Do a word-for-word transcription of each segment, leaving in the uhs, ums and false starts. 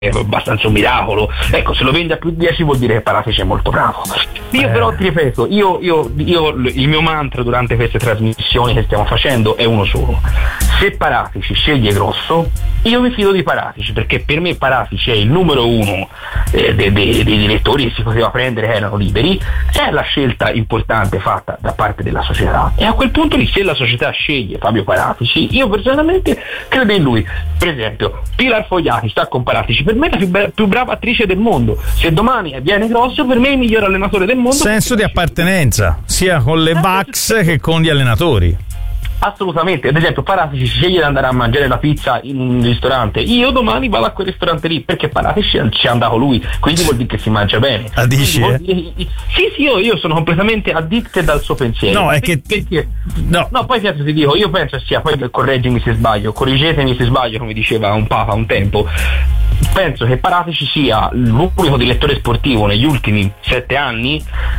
abbastanza un miracolo. Ecco, se lo vende a più dieci vuol dire che Paratici è molto bravo. Io eh. però ti ripeto, io, io, io il mio mantra durante queste trasmissioni che stiamo facendo è uno solo: se Paratici sceglie Grosso, io mi fido di Paratici, perché per me Paratici è il numero uno eh, dei, dei, dei direttori che si poteva prendere, che erano liberi. È la scelta importante fatta da parte della società, e a quel punto lì, se la società sceglie Fabio Paratici, io personalmente credo in lui. Per esempio, Pilar Fogliati sta con Paratici, per me è la più, be- più brava attrice del mondo. Se domani viene Grosso, per me è il miglior allenatore del mondo. Senso di appartenenza sia con le Vax che con gli allenatori. Assolutamente. Ad esempio, Paratici sceglie di andare a mangiare la pizza in un ristorante, io domani vado a quel ristorante lì perché Paratici ci è andato lui, quindi vuol dire che si mangia bene. Ah, dici, eh? dire... Sì, sì, io, io sono completamente addicted al suo pensiero. No, è perché, che perché... no. no, poi certo ti dico, io penso sia, poi correggimi se sbaglio, corrigetemi se sbaglio, come diceva un papa un tempo. Penso che Paratici sia l'unico direttore sportivo negli ultimi sette anni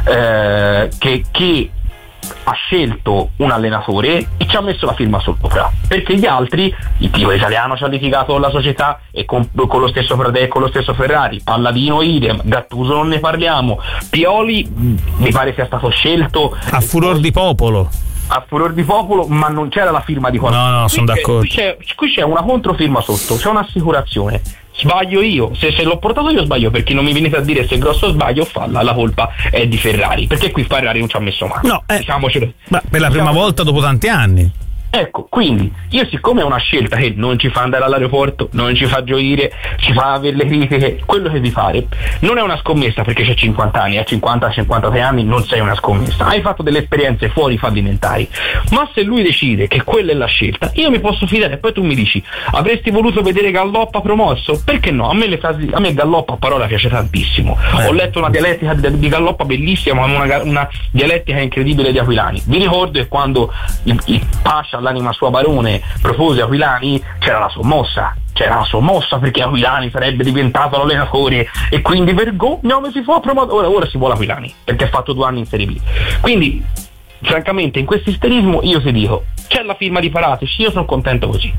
eh, che, che ha scelto un allenatore e ci ha messo la firma sopra, perché gli altri, il tipo italiano ci ha litigato con la società e con, con lo stesso Frade, con lo stesso Ferrari, Palladino idem, Gattuso non ne parliamo, Pioli mi pare sia stato scelto a furor di popolo a furor di popolo, ma non c'era la firma di qualcuno. No, no, sono d'accordo. Qui c'è, qui c'è una controfirma sotto, c'è un'assicurazione. Sbaglio io, se, se l'ho portato io sbaglio, perché non mi venite a dire se Grosso sbaglio o falla, la colpa è di Ferrari, perché qui Ferrari non ci ha messo mano. No, eh, diciamocelo. Ma per la prima diciamo... volta dopo tanti anni. Ecco, quindi io, siccome è una scelta che non ci fa andare all'aeroporto, non ci fa gioire, ci fa avere le critiche, quello che vi fare non è una scommessa, perché c'è cinquanta anni, a cinquanta cinquantatré anni non sei una scommessa, hai fatto delle esperienze fuori fallimentari, ma se lui decide che quella è la scelta, io mi posso fidare. Poi tu mi dici, avresti voluto vedere Galloppa promosso? Perché no? A me le frasi, a me Galloppa a parola piace tantissimo. Eh. Ho letto una dialettica di Galloppa bellissima, una, una dialettica incredibile di Aquilani. Vi ricordo che quando il, il Pascia, l'anima sua barone, propose Aquilani, c'era la sommossa c'era la sommossa perché Aquilani sarebbe diventato l'allenatore e quindi vergogna si fa promoto. Ora, ora si vuole Aquilani perché ha fatto due anni in Serie B. Quindi francamente in questo isterismo io ti dico, c'è la firma di Paratici, io sono contento così,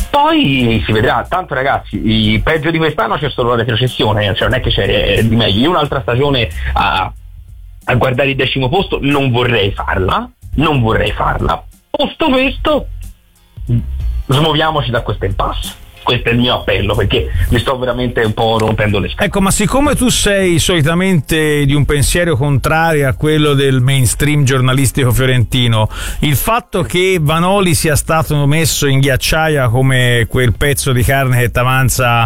poi si vedrà. Tanto ragazzi, il peggio di quest'anno c'è solo la retrocessione, cioè non è che c'è di meglio. Io un'altra stagione a, a guardare il decimo posto non vorrei farla non vorrei farla Posto questo, smuoviamoci da questo impasse. Questo è il mio appello, perché mi sto veramente un po' rompendo le scatole. Ecco, ma siccome tu sei solitamente di un pensiero contrario a quello del mainstream giornalistico fiorentino, il fatto che Vanoli sia stato messo in ghiacciaia come quel pezzo di carne che t'avanza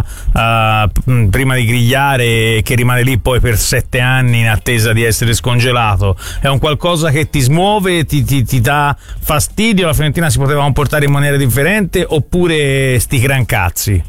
uh, prima di grigliare e che rimane lì poi per sette anni in attesa di essere scongelato, è un qualcosa che ti smuove, ti, ti, ti dà fastidio? La Fiorentina si poteva comportare in maniera differente, oppure sti gran cazzi?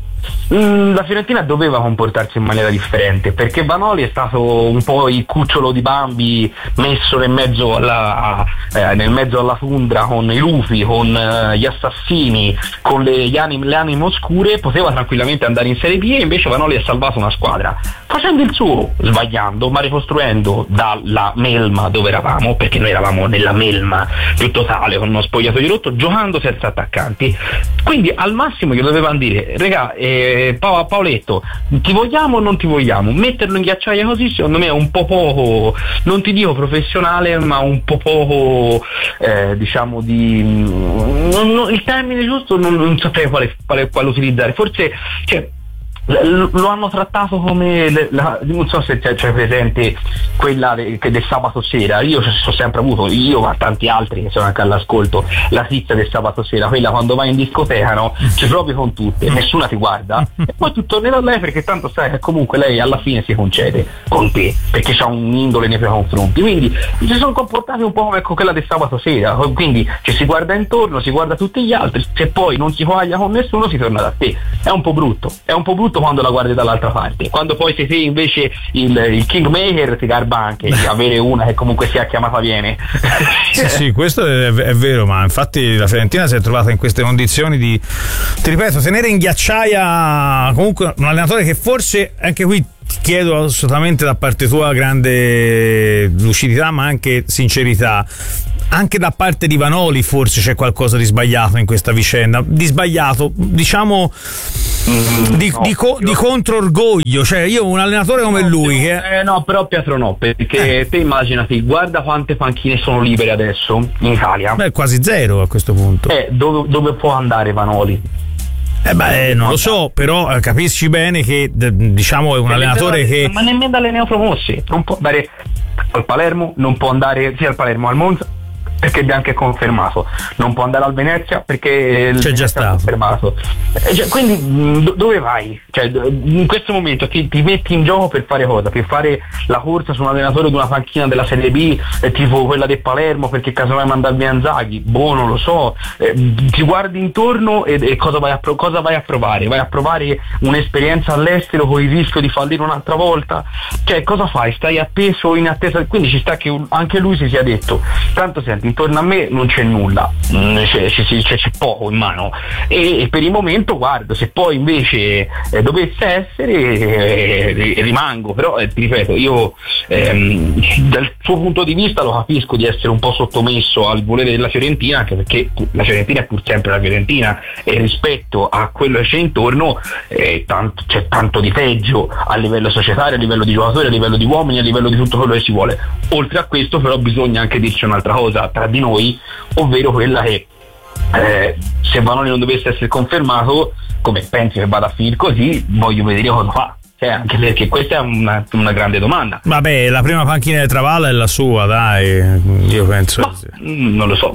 La Fiorentina doveva comportarsi in maniera differente, perché Vanoli è stato un po' il cucciolo di Bambi messo nel mezzo alla, eh, nel mezzo alla tundra con i lupi, con eh, gli assassini, con le, gli anim, le anime oscure. Poteva tranquillamente andare in Serie B e invece Vanoli ha salvato una squadra facendo il suo, sbagliando ma ricostruendo dalla melma dove eravamo, perché noi eravamo nella melma più totale con uno spogliatoio rotto, giocando senza attaccanti. Quindi al massimo gli dovevano dire, regà, eh, pa- Paoletto, ti vogliamo o non ti vogliamo? Metterlo in ghiacciaia così secondo me è un po' poco, non ti dico professionale, ma un po' poco eh, diciamo di non, non, il termine giusto non, non saprei quale, quale, quale utilizzare. Forse, cioè, lo hanno trattato come le, la, non so se c'è, c'è presente quella de, che del sabato sera. Io ho sempre avuto, io ma tanti altri che sono anche all'ascolto, la tizia del sabato sera, quella quando vai in discoteca, no, ci provi con tutte, nessuna ti guarda e poi tu torni da lei perché tanto sai che comunque lei alla fine si concede con te perché c'ha un'indole nei tuoi confronti. Quindi si sono comportati un po' come quella del sabato sera, quindi ci si guarda intorno, si guarda tutti gli altri, se poi non si quaglia con nessuno si torna da te. È un po' brutto, è un po' brutto quando la guardi dall'altra parte. Quando poi sei te invece il, il kingmaker, ti garba anche avere una che comunque sia chiamata viene. Sì, sì, questo è, è vero, ma infatti la Fiorentina si è trovata in queste condizioni di, ti ripeto, tenere in ghiacciaia comunque un allenatore che forse, anche qui ti chiedo assolutamente da parte tua grande lucidità ma anche sincerità, anche da parte di Vanoli forse c'è qualcosa di sbagliato in questa vicenda, di sbagliato diciamo di, no, di, co- io... di contro-orgoglio, cioè io un allenatore come no, lui Pietro, che... eh, no, però Pietro no, perché eh. te immaginati, guarda quante panchine sono libere adesso in Italia. Beh, quasi zero a questo punto. Eh, dove, dove può andare Vanoli? Eh beh, non lo so, però eh, capisci bene che d- diciamo è un allenatore che... Ma nemmeno dalle neopromossi, non può andare al Palermo, non può andare sia al Palermo al Monza, perché Bianchi è confermato, non può andare al Venezia perché c'è già stato confermato. Cioè, quindi do, dove vai? Cioè, in questo momento ti, ti metti in gioco per fare cosa? Per fare la corsa su un allenatore di una panchina della Serie B, eh, tipo quella del Palermo, perché casomai mandarvi Inzaghi? Boh, non lo so. Eh, ti guardi intorno e, e cosa, vai a, cosa vai a provare? Vai a provare un'esperienza all'estero con il rischio di fallire un'altra volta? Cioè, cosa fai? Stai appeso in attesa? Quindi ci sta che anche lui si sia detto, tanto senti, intorno a me non c'è nulla, c'è, c'è, c'è, c'è poco in mano e, e per il momento guardo, se poi invece eh, dovesse essere eh, rimango, però eh, ti ripeto, io ehm, dal suo punto di vista lo capisco di essere un po' sottomesso al volere della Fiorentina, anche perché la Fiorentina è pur sempre la Fiorentina e rispetto a quello che c'è intorno eh, tanto, c'è tanto di peggio a livello societario, a livello di giocatori, a livello di uomini, a livello di tutto quello che si vuole. Oltre a questo però bisogna anche dirci un'altra cosa tra di noi, ovvero quella che eh, se Vanoli non dovesse essere confermato, come pensi che vada a finire così, voglio vedere cosa fa. Cioè, anche perché questa è una, una grande domanda. Vabbè, la prima panchina di Travalla è la sua, dai, io penso. Ma, non lo so.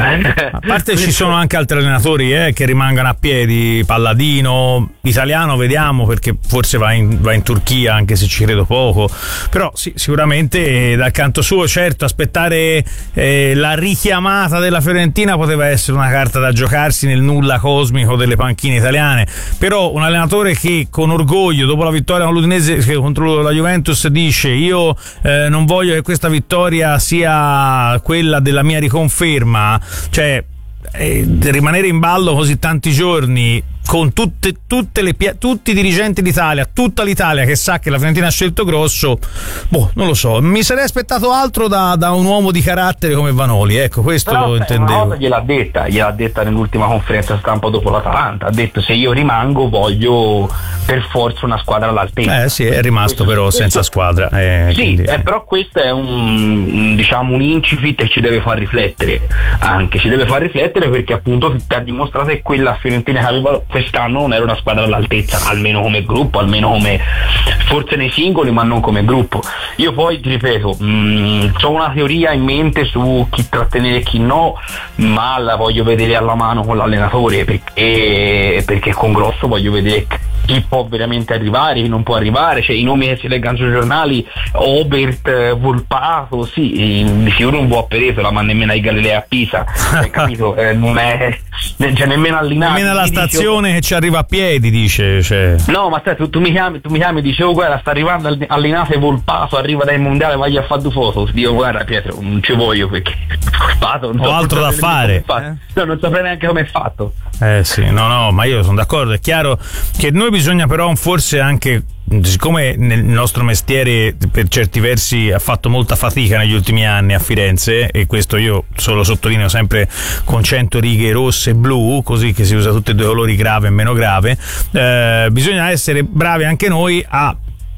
A parte ci sono anche altri allenatori eh, che rimangono a piedi, Palladino, Italiano vediamo perché forse va in, va in Turchia, anche se ci credo poco, però sì, sicuramente eh, dal canto suo, certo, aspettare eh, la richiamata della Fiorentina poteva essere una carta da giocarsi nel nulla cosmico delle panchine italiane, però un allenatore che con orgoglio dopo la vittoria con l'Udinese contro la Juventus dice io eh, non voglio che questa vittoria sia quella della mia riconferma, cioè eh, rimanere in ballo così tanti giorni con tutte, tutte le, tutti i dirigenti d'Italia, tutta l'Italia che sa che la Fiorentina ha scelto Grosso, boh, non lo so, mi sarei aspettato altro da, da un uomo di carattere come Vanoli, ecco, questo però, lo sai, intendevo. Una cosa gliel'ha detta, gliel'ha detta nell'ultima conferenza stampa dopo l'Atalanta, ha detto se io rimango voglio per forza una squadra all'altezza. Eh sì, è rimasto questo, però questo, senza squadra. Eh, sì, quindi... eh, però questo è un, diciamo, un incipit che ci deve far riflettere, anche ci deve far riflettere perché appunto ti ha dimostrato che quella Fiorentina che aveva quest'anno non era una squadra all'altezza, almeno come gruppo, almeno come forse nei singoli, ma non come gruppo. Io poi ti ripeto, mh, ho una teoria in mente su chi trattenere e chi no, ma la voglio vedere alla mano con l'allenatore, perché, perché con Grosso voglio vedere chi può veramente arrivare, chi non può arrivare, cioè i nomi che si leggono sui giornali, Obert, Volpato, sì, di sicuro non può Pereso, ma nemmeno ai Galilei a Pisa, hai capito? Eh, non è, cioè nemmeno all'Inazio. Nemmeno alla stazione dice, che ci arriva a piedi, dice. Cioè. No, ma sai, tu, tu mi chiami, tu mi chiami e dici, oh guarda, sta arrivando all'Inazio Volpato, arriva dal mondiale, vai a fare due foto. Dio, guarda Pietro, non ci voglio perché Volpato non ho so altro da fare. Eh? No, non saprei neanche come è fatto. Eh sì, no, no, ma io sono d'accordo, è chiaro che noi bisogna però forse anche, siccome nel nostro mestiere per certi versi ha fatto molta fatica negli ultimi anni a Firenze, e questo io solo sottolineo sempre con cento righe rosse e blu, così che si usa tutti e due colori, grave e meno grave, eh, bisogna essere bravi anche noi a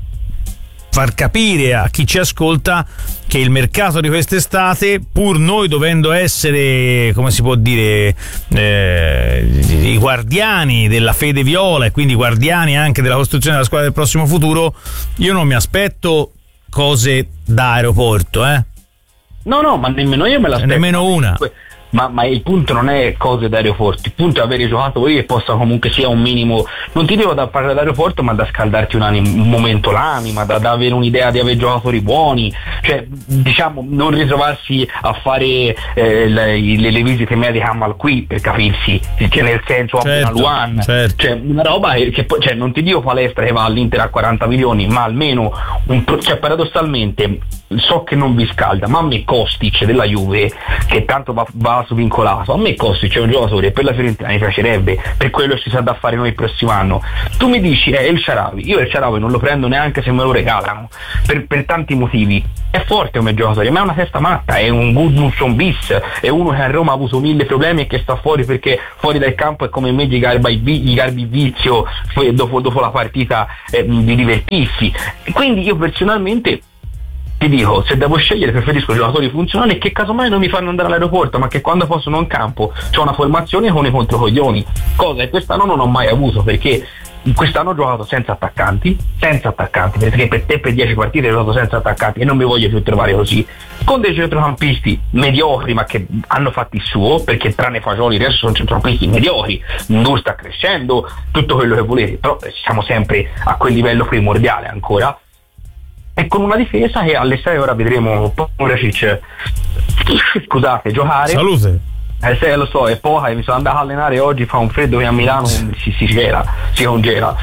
far capire a chi ci ascolta che il mercato di quest'estate, pur noi dovendo essere, come si può dire, eh, i guardiani della fede viola e quindi guardiani anche della costruzione della squadra del prossimo futuro, io non mi aspetto cose da aeroporto, eh? No, no, ma nemmeno io me l'aspetto. Nemmeno una. Ma, ma il punto non è cose da aeroporto, il punto è avere giocato io e possa comunque sia un minimo, non ti dico da parlare d'aeroporto, ma da scaldarti un, animo, un momento l'anima, da, da avere un'idea di avere giocatori buoni, cioè diciamo non ritrovarsi a fare eh, le, le, le visite mediche a Malqui, per capirsi, cioè nel senso certo, a Luan, certo. Cioè una roba che, che cioè, non ti dico palestra che va all'Inter a quaranta milioni, ma almeno un, cioè paradossalmente so che non vi scalda, ma a me Kostic della Juve, che tanto va, va svincolato, a me Kostic è un giocatore per la Fiorentina mi piacerebbe, per quello ci sa da fare noi il prossimo anno. Tu mi dici è eh, El Shaarawy, io El Shaarawy non lo prendo neanche se me lo regalano, per, per tanti motivi. È forte come giocatore, ma è una testa matta, è un Gudmundsson bis, è uno che a Roma ha avuto mille problemi e che sta fuori perché fuori dal campo è come me gli garba gli garbi vizio dopo, dopo la partita eh, di divertirsi. Quindi io personalmente ti dico, se devo scegliere preferisco giocatori funzionali che casomai non mi fanno andare all'aeroporto, ma che quando poi sono in campo c'è una formazione con i controcoglioni, cosa che quest'anno non ho mai avuto, perché quest'anno ho giocato senza attaccanti, senza attaccanti, perché per te per dieci partite ho giocato senza attaccanti e non mi voglio più trovare così, con dei centrocampisti mediocri ma che hanno fatto il suo, perché tranne Fagioli adesso sono centrocampisti mediocri, Ndur sta crescendo, tutto quello che volete, però siamo sempre a quel livello primordiale ancora, e con una difesa che alle sei ora vedremo Pongracic scusate giocare. Salute. Eh sì, lo so, è poca, mi sono andato a allenare oggi, fa un freddo che a Milano si, si gela, si congela.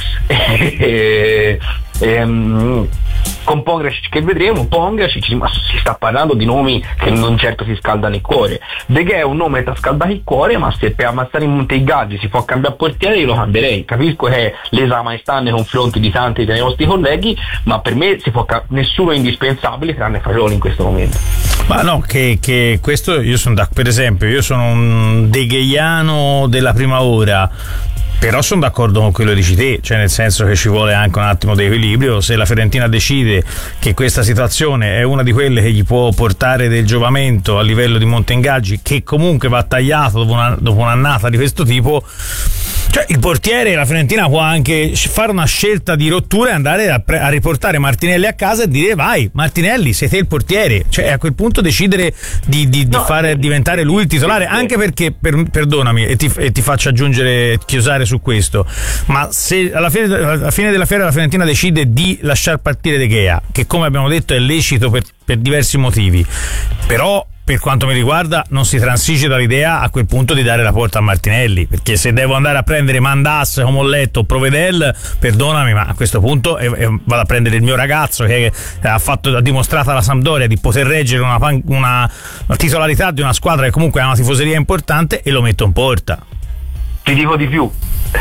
E, e, um, con Pongracic che vedremo, Pongracic, ma si sta parlando di nomi che non certo si scaldano il cuore. De Gea è un nome che ti ha scaldato il cuore, ma se per ammazzare in Montegaggi si può cambiare portiere io lo cambierei. Capisco che è lesa maestà nei confronti di tanti dei nostri colleghi, ma per me si può ca- nessuno è indispensabile tranne Fagioli in questo momento. Ma no, che, che questo io sono da, per esempio, io sono un degheiano della prima ora, però sono d'accordo con quello che dici te, cioè nel senso che ci vuole anche un attimo di equilibrio. Se la Fiorentina decide che questa situazione è una di quelle che gli può portare del giovamento a livello di Montegaggi, che comunque va tagliato dopo, una, dopo un'annata di questo tipo, cioè il portiere, la Fiorentina può anche fare una scelta di rottura e andare a, pre- a riportare Martinelli a casa e dire vai Martinelli sei te il portiere, cioè a quel punto decidere di, di, di no, fare diventare lui il titolare, anche perché per, perdonami e ti, e ti faccio aggiungere, chiusare su questo, ma se alla fine, alla fine della fiera la Fiorentina decide di lasciar partire De Gea, che come abbiamo detto è lecito per, per diversi motivi, però per quanto mi riguarda non si transige dall'idea a quel punto di dare la porta a Martinelli, perché se devo andare a prendere Mandas, come ho letto, Provedel, perdonami, ma a questo punto eh, eh, vado a prendere il mio ragazzo che ha, fatto, ha dimostrato alla Sampdoria di poter reggere una, una, una titolarità di una squadra che comunque ha una tifoseria importante, e lo metto in porta. Ti dico di più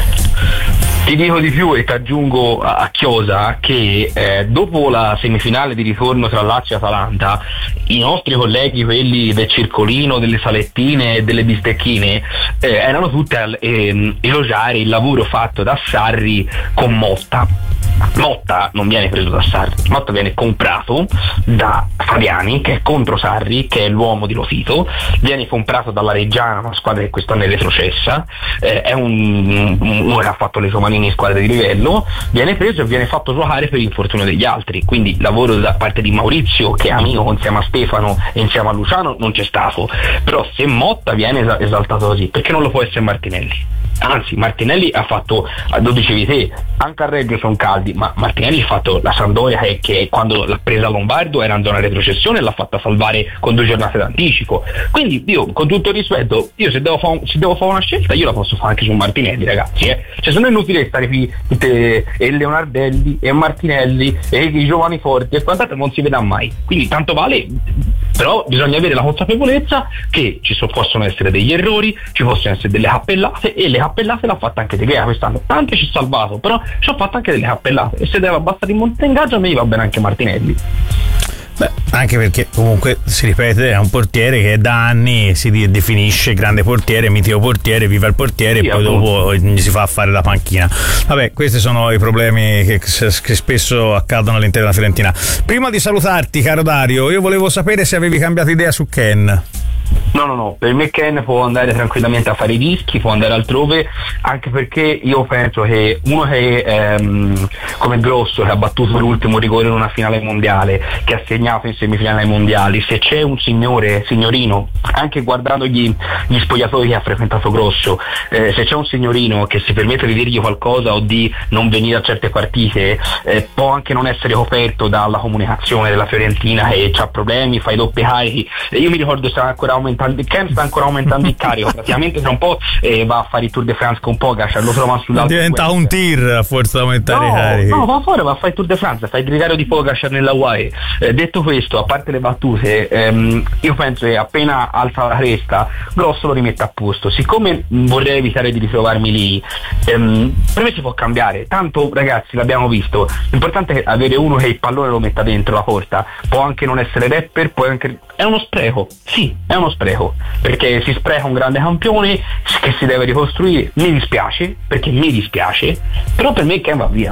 Ti dico di più e ti aggiungo a, a chiosa che eh, dopo la semifinale di ritorno tra Lazio e Atalanta, i nostri colleghi, quelli del circolino, delle salettine e delle bistecchine, eh, erano tutti a eh, elogiare il lavoro fatto da Sarri con Motta. Motta non viene preso da Sarri, Motta viene comprato da Fabiani, che è contro Sarri, che è l'uomo di Lotito, viene comprato dalla Reggiana, una squadra che quest'anno è retrocessa, eh, è un, uno che ha fatto le sue manine in squadre di livello, viene preso e viene fatto giocare per l'infortunio degli altri, quindi lavoro da parte di Maurizio, che è amico insieme a Stefano e insieme a Luciano, non c'è stato. Però se Motta viene esaltato così, perché non lo può essere Martinelli? Anzi, Martinelli ha fatto, lo dicevi te, anche a Reggio sono caldi, ma Martinelli ha fatto la Sampdoria che, che quando l'ha presa Lombardo era in zona retrocessione e l'ha fatta salvare con due giornate d'anticipo. Quindi io, con tutto il rispetto, io se devo fare se devo fare una scelta io la posso fare anche su Martinelli, ragazzi, eh. Cioè se non è inutile stare qui tutte, e Leonardelli e Martinelli e i giovani forti e quant'altro non si vedrà mai, quindi tanto vale. Però bisogna avere la consapevolezza che ci so, possono essere degli errori, ci possono essere delle cappellate, e le cappellate l'ha fatta anche De Gea quest'anno, tante ci ha salvato, però ci ha fatto anche delle cappellate, e se deve abbassare il Montegaggi a me va bene anche Martinelli. Beh, anche perché comunque si ripete, è un portiere che da anni si definisce grande portiere, mitico portiere, viva il portiere, sì, e poi appunto dopo gli si fa fare la panchina. Vabbè, questi sono i problemi che, che spesso accadono all'interno della Fiorentina. Prima di salutarti, caro Dario, io volevo sapere se avevi cambiato idea su Ken. No, no, no, per me Ken può andare tranquillamente a fare i dischi, può andare altrove, anche perché io penso che uno che ehm, come Grosso, che ha battuto l'ultimo rigore in una finale mondiale, che ha segnato in semifinale ai mondiali, se c'è un signore, signorino, anche guardando gli, gli spogliatoi che ha frequentato Grosso, eh, se c'è un signorino che si permette di dirgli qualcosa o di non venire a certe partite, eh, può anche non essere coperto dalla comunicazione della Fiorentina, che ha problemi, fa i doppi carichi. Io mi ricordo se ancora aumentando, Ken sta ancora aumentando il carico, praticamente tra un po' eh, va a fare il Tour de France con Pogacar, lo trova sull'alto. Diventa un tir a forza di aumentare no, i carichi. No, va fuori, va a fare il Tour de France, fa il gregario di Pogacar nella U A E. Eh, detto questo, a parte le battute, ehm, io penso che appena alza la cresta, Grosso lo rimette a posto. Siccome vorrei evitare di ritrovarmi lì, ehm, per me si può cambiare. Tanto, ragazzi, l'abbiamo visto. L'importante è avere uno che il pallone lo metta dentro la porta. Può anche non essere rapper, può anche... È uno spreco, sì, è uno spreco. Perché si spreca un grande campione che si deve ricostruire. Mi dispiace, perché mi dispiace, però per me Ken va via.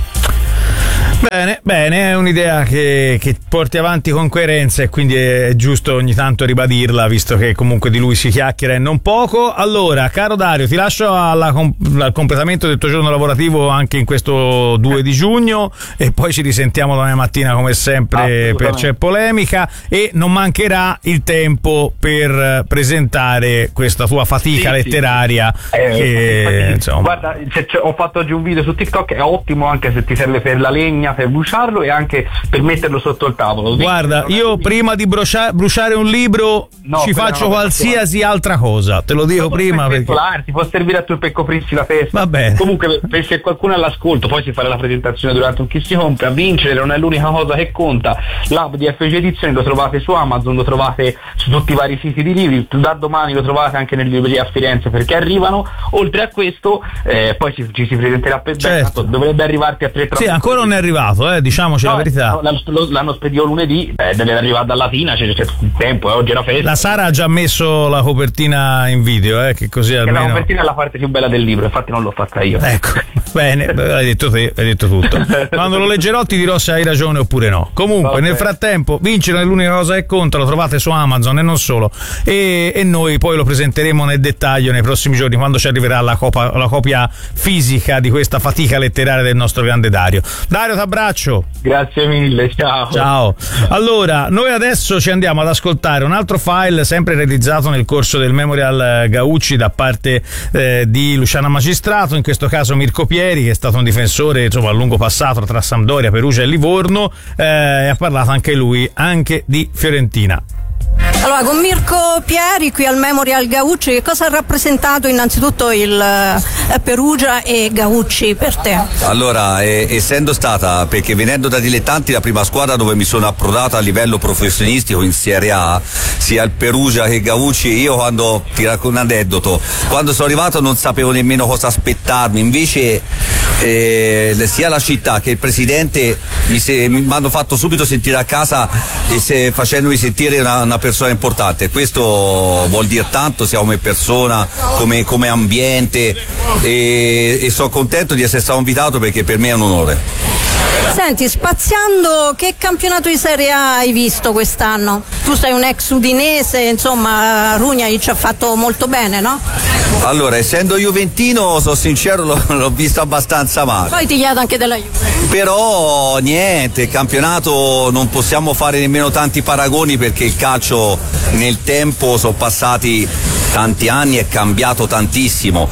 Bene, bene, è un'idea che, che porti avanti con coerenza e quindi è giusto ogni tanto ribadirla, visto che comunque di lui si chiacchiera e non poco. Allora, caro Dario, ti lascio alla, al completamento del tuo giorno lavorativo anche in questo due di giugno e poi ci risentiamo domani mattina come sempre per C'è Polemica e non mancherà il tempo per presentare questa tua fatica sì, letteraria. Sì. Eh, che, infatti, insomma... Guarda, se, se, ho fatto oggi un video su TikTok, è ottimo anche se ti serve per la legna, per bruciarlo e anche per metterlo sotto il tavolo. Guarda, io prima di bruciare, bruciare un libro no, ci faccio qualsiasi altra cosa, te lo dico prima perché ti può servire a tu per coprirsi la testa. Va bene. Comunque, per se qualcuno è all'ascolto, poi si farà la presentazione durante un Chi si compra. Vincere non è l'unica cosa che conta. L'app di F G Edizioni lo trovate su Amazon, lo trovate su tutti i vari siti di libri, da domani lo trovate anche nelle librerie a Firenze perché arrivano. Oltre a questo eh, poi ci, ci si presenterà per certo. Dovrebbe arrivarti a tre Sì, ancora non è arrivato. Eh, diciamoci no, la verità. L'hanno, l'hanno spedito lunedì, eh, deve arrivare dalla Latina, c'è, c'è tutto il tempo, eh, oggi è la festa. La Sara ha già messo la copertina in video, eh, che così almeno... La copertina è la parte più bella del libro, infatti non l'ho fatta io. Ecco, bene, hai detto te, hai detto tutto. Quando lo leggerò ti dirò se hai ragione oppure no. Comunque, okay. Nel frattempo, Vincere è l'unica cosa che conta, lo trovate su Amazon e non solo. E, e noi poi lo presenteremo nel dettaglio nei prossimi giorni, quando ci arriverà la, copa, la copia fisica di questa fatica letteraria del nostro grande Dario. Dario, t'abbraccio. Grazie mille, ciao. Ciao. Allora, noi adesso ci andiamo ad ascoltare un altro file sempre realizzato nel corso del Memorial Gaucci da parte eh, di Luciana Magistrato, in questo caso Mirko Pieri, che è stato un difensore insomma a lungo passato tra Sampdoria, Perugia e Livorno, eh, e ha parlato anche lui anche di Fiorentina. Allora, con Mirko Pieri qui al Memorial Gaucci, che cosa ha rappresentato innanzitutto il eh, Perugia e Gaucci per te? Allora, eh, essendo stata, perché venendo da dilettanti, la prima squadra dove mi sono approdato a livello professionistico in Serie A, sia il Perugia che Gaucci, io quando, ti racconto un aneddoto, quando sono arrivato non sapevo nemmeno cosa aspettarmi, invece eh, sia la città che il presidente mi, se, mi hanno fatto subito sentire a casa e se, facendomi sentire una, una persona importante. Questo vuol dire tanto sia come persona, come, come ambiente e, e sono contento di essere stato invitato perché per me è un onore. Senti, spaziando, che campionato di Serie A hai visto quest'anno? Tu sei un ex udinese, insomma Rugna ci ha fatto molto bene, no? Allora, essendo juventino, sono sincero, l'ho, l'ho visto abbastanza male. Poi ti chiedo anche della Juve. Però niente, il campionato non possiamo fare nemmeno tanti paragoni perché il calcio nel tempo sono passati tanti anni, è cambiato tantissimo.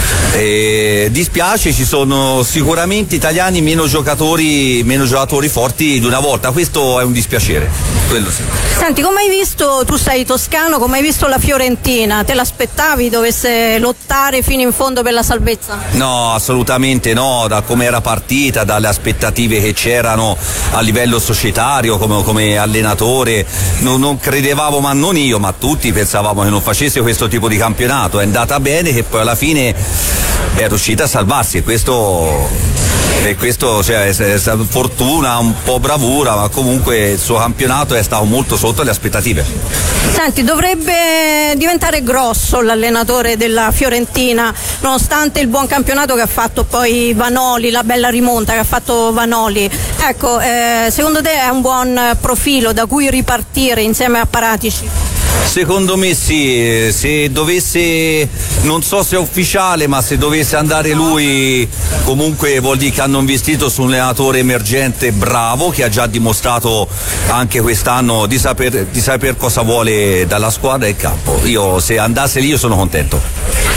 E dispiace, ci sono sicuramente italiani meno giocatori meno giocatori forti di una volta, questo è un dispiacere, quello sì. Senti, come hai visto, tu sei toscano, come hai visto la Fiorentina? Te l'aspettavi dovesse lottare fino in fondo per la salvezza? No, assolutamente no, da come era partita, dalle aspettative che c'erano a livello societario come, come allenatore, non, non credevamo, ma non io, ma tutti pensavamo che non facesse questo tipo di campionato. È andata bene che poi alla fine è riuscita a salvarsi e questo, e questo cioè, è stata fortuna, un po' bravura, ma comunque il suo campionato è stato molto sotto le aspettative. Senti, dovrebbe diventare Grosso l'allenatore della Fiorentina, nonostante il buon campionato che ha fatto poi Vanoli, la bella rimonta che ha fatto Vanoli. Ecco, eh, secondo te è un buon profilo da cui ripartire insieme a Paratici? Secondo me sì, se dovesse, non so se è ufficiale, ma se dovesse andare lui comunque vuol dire che hanno investito su un allenatore emergente bravo che ha già dimostrato anche quest'anno di saper, di saper cosa vuole dalla squadra e il campo. Io se andasse lì io sono contento.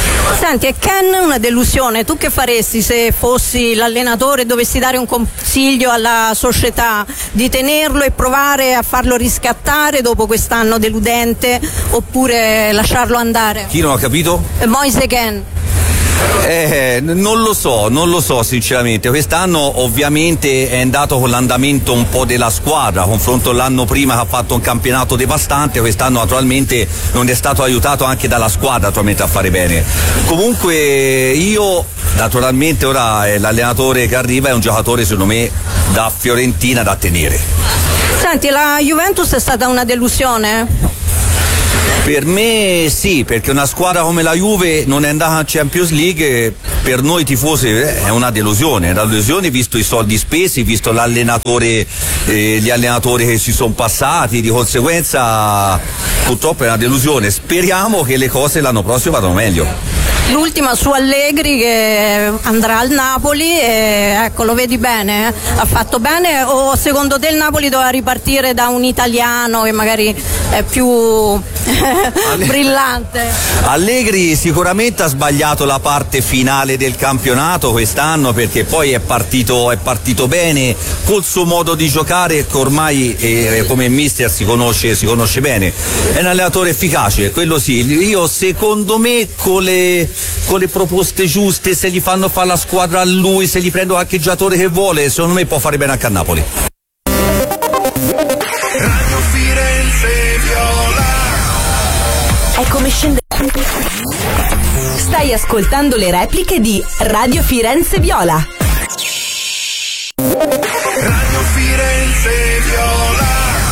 Senti, e Ken una delusione, tu che faresti se fossi l'allenatore e dovessi dare un consiglio alla società? Di tenerlo e provare a farlo riscattare dopo quest'anno deludente oppure lasciarlo andare? Chi non ha capito? Moise Kean. Eh, non lo so, non lo so sinceramente. Quest'anno ovviamente è andato con l'andamento un po' della squadra, a confronto l'anno prima che ha fatto un campionato devastante, quest'anno naturalmente non è stato aiutato anche dalla squadra naturalmente a fare bene. Comunque io naturalmente ora eh, l'allenatore che arriva è un giocatore secondo me da Fiorentina da tenere. Senti, la Juventus è stata una delusione? Per me sì, perché una squadra come la Juve non è andata in Champions League, per noi tifosi è una delusione, è una delusione visto i soldi spesi, visto l'allenatore, eh, gli allenatori che si sono passati, di conseguenza purtroppo è una delusione. Speriamo che le cose l'anno prossimo vadano meglio. L'ultima su Allegri che andrà al Napoli, e, ecco, lo vedi bene? Eh? Ha fatto bene o secondo te il Napoli doveva ripartire da un italiano che magari è più brillante? Allegri sicuramente ha sbagliato la parte finale del campionato quest'anno, perché poi è partito, è partito bene col suo modo di giocare che ormai eh, come mister si conosce, si conosce bene, è un allenatore efficace, quello sì. Io secondo me con le con le proposte giuste, se gli fanno fare la squadra a lui, se gli prendo anche il giocatore che vuole, secondo me può fare bene anche a Napoli. Radio Firenze Viola. È come scendere. Stai ascoltando le repliche di Radio Firenze Viola. Radio Firenze Viola.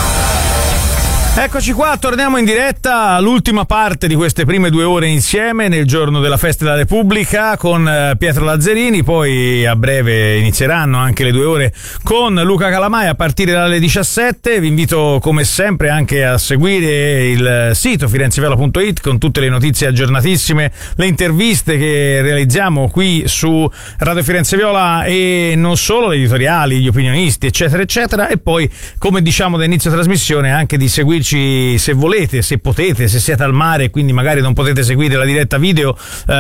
Eccoci qua, torniamo in diretta all'ultima parte di queste prime due ore insieme nel giorno della Festa della Repubblica con eh, Pietro Lazzarini, poi a breve inizieranno anche le due ore con Luca Calamai a partire dalle diciassette. Vi invito come sempre anche a seguire il sito firenzeviola punto it con tutte le notizie aggiornatissime, le interviste che realizziamo qui su Radio Firenze Viola e non solo, le editoriali, gli opinionisti eccetera eccetera, e poi come diciamo da inizio trasmissione anche di seguirci se volete, se potete, se siete al mare e quindi magari non potete seguire la diretta video,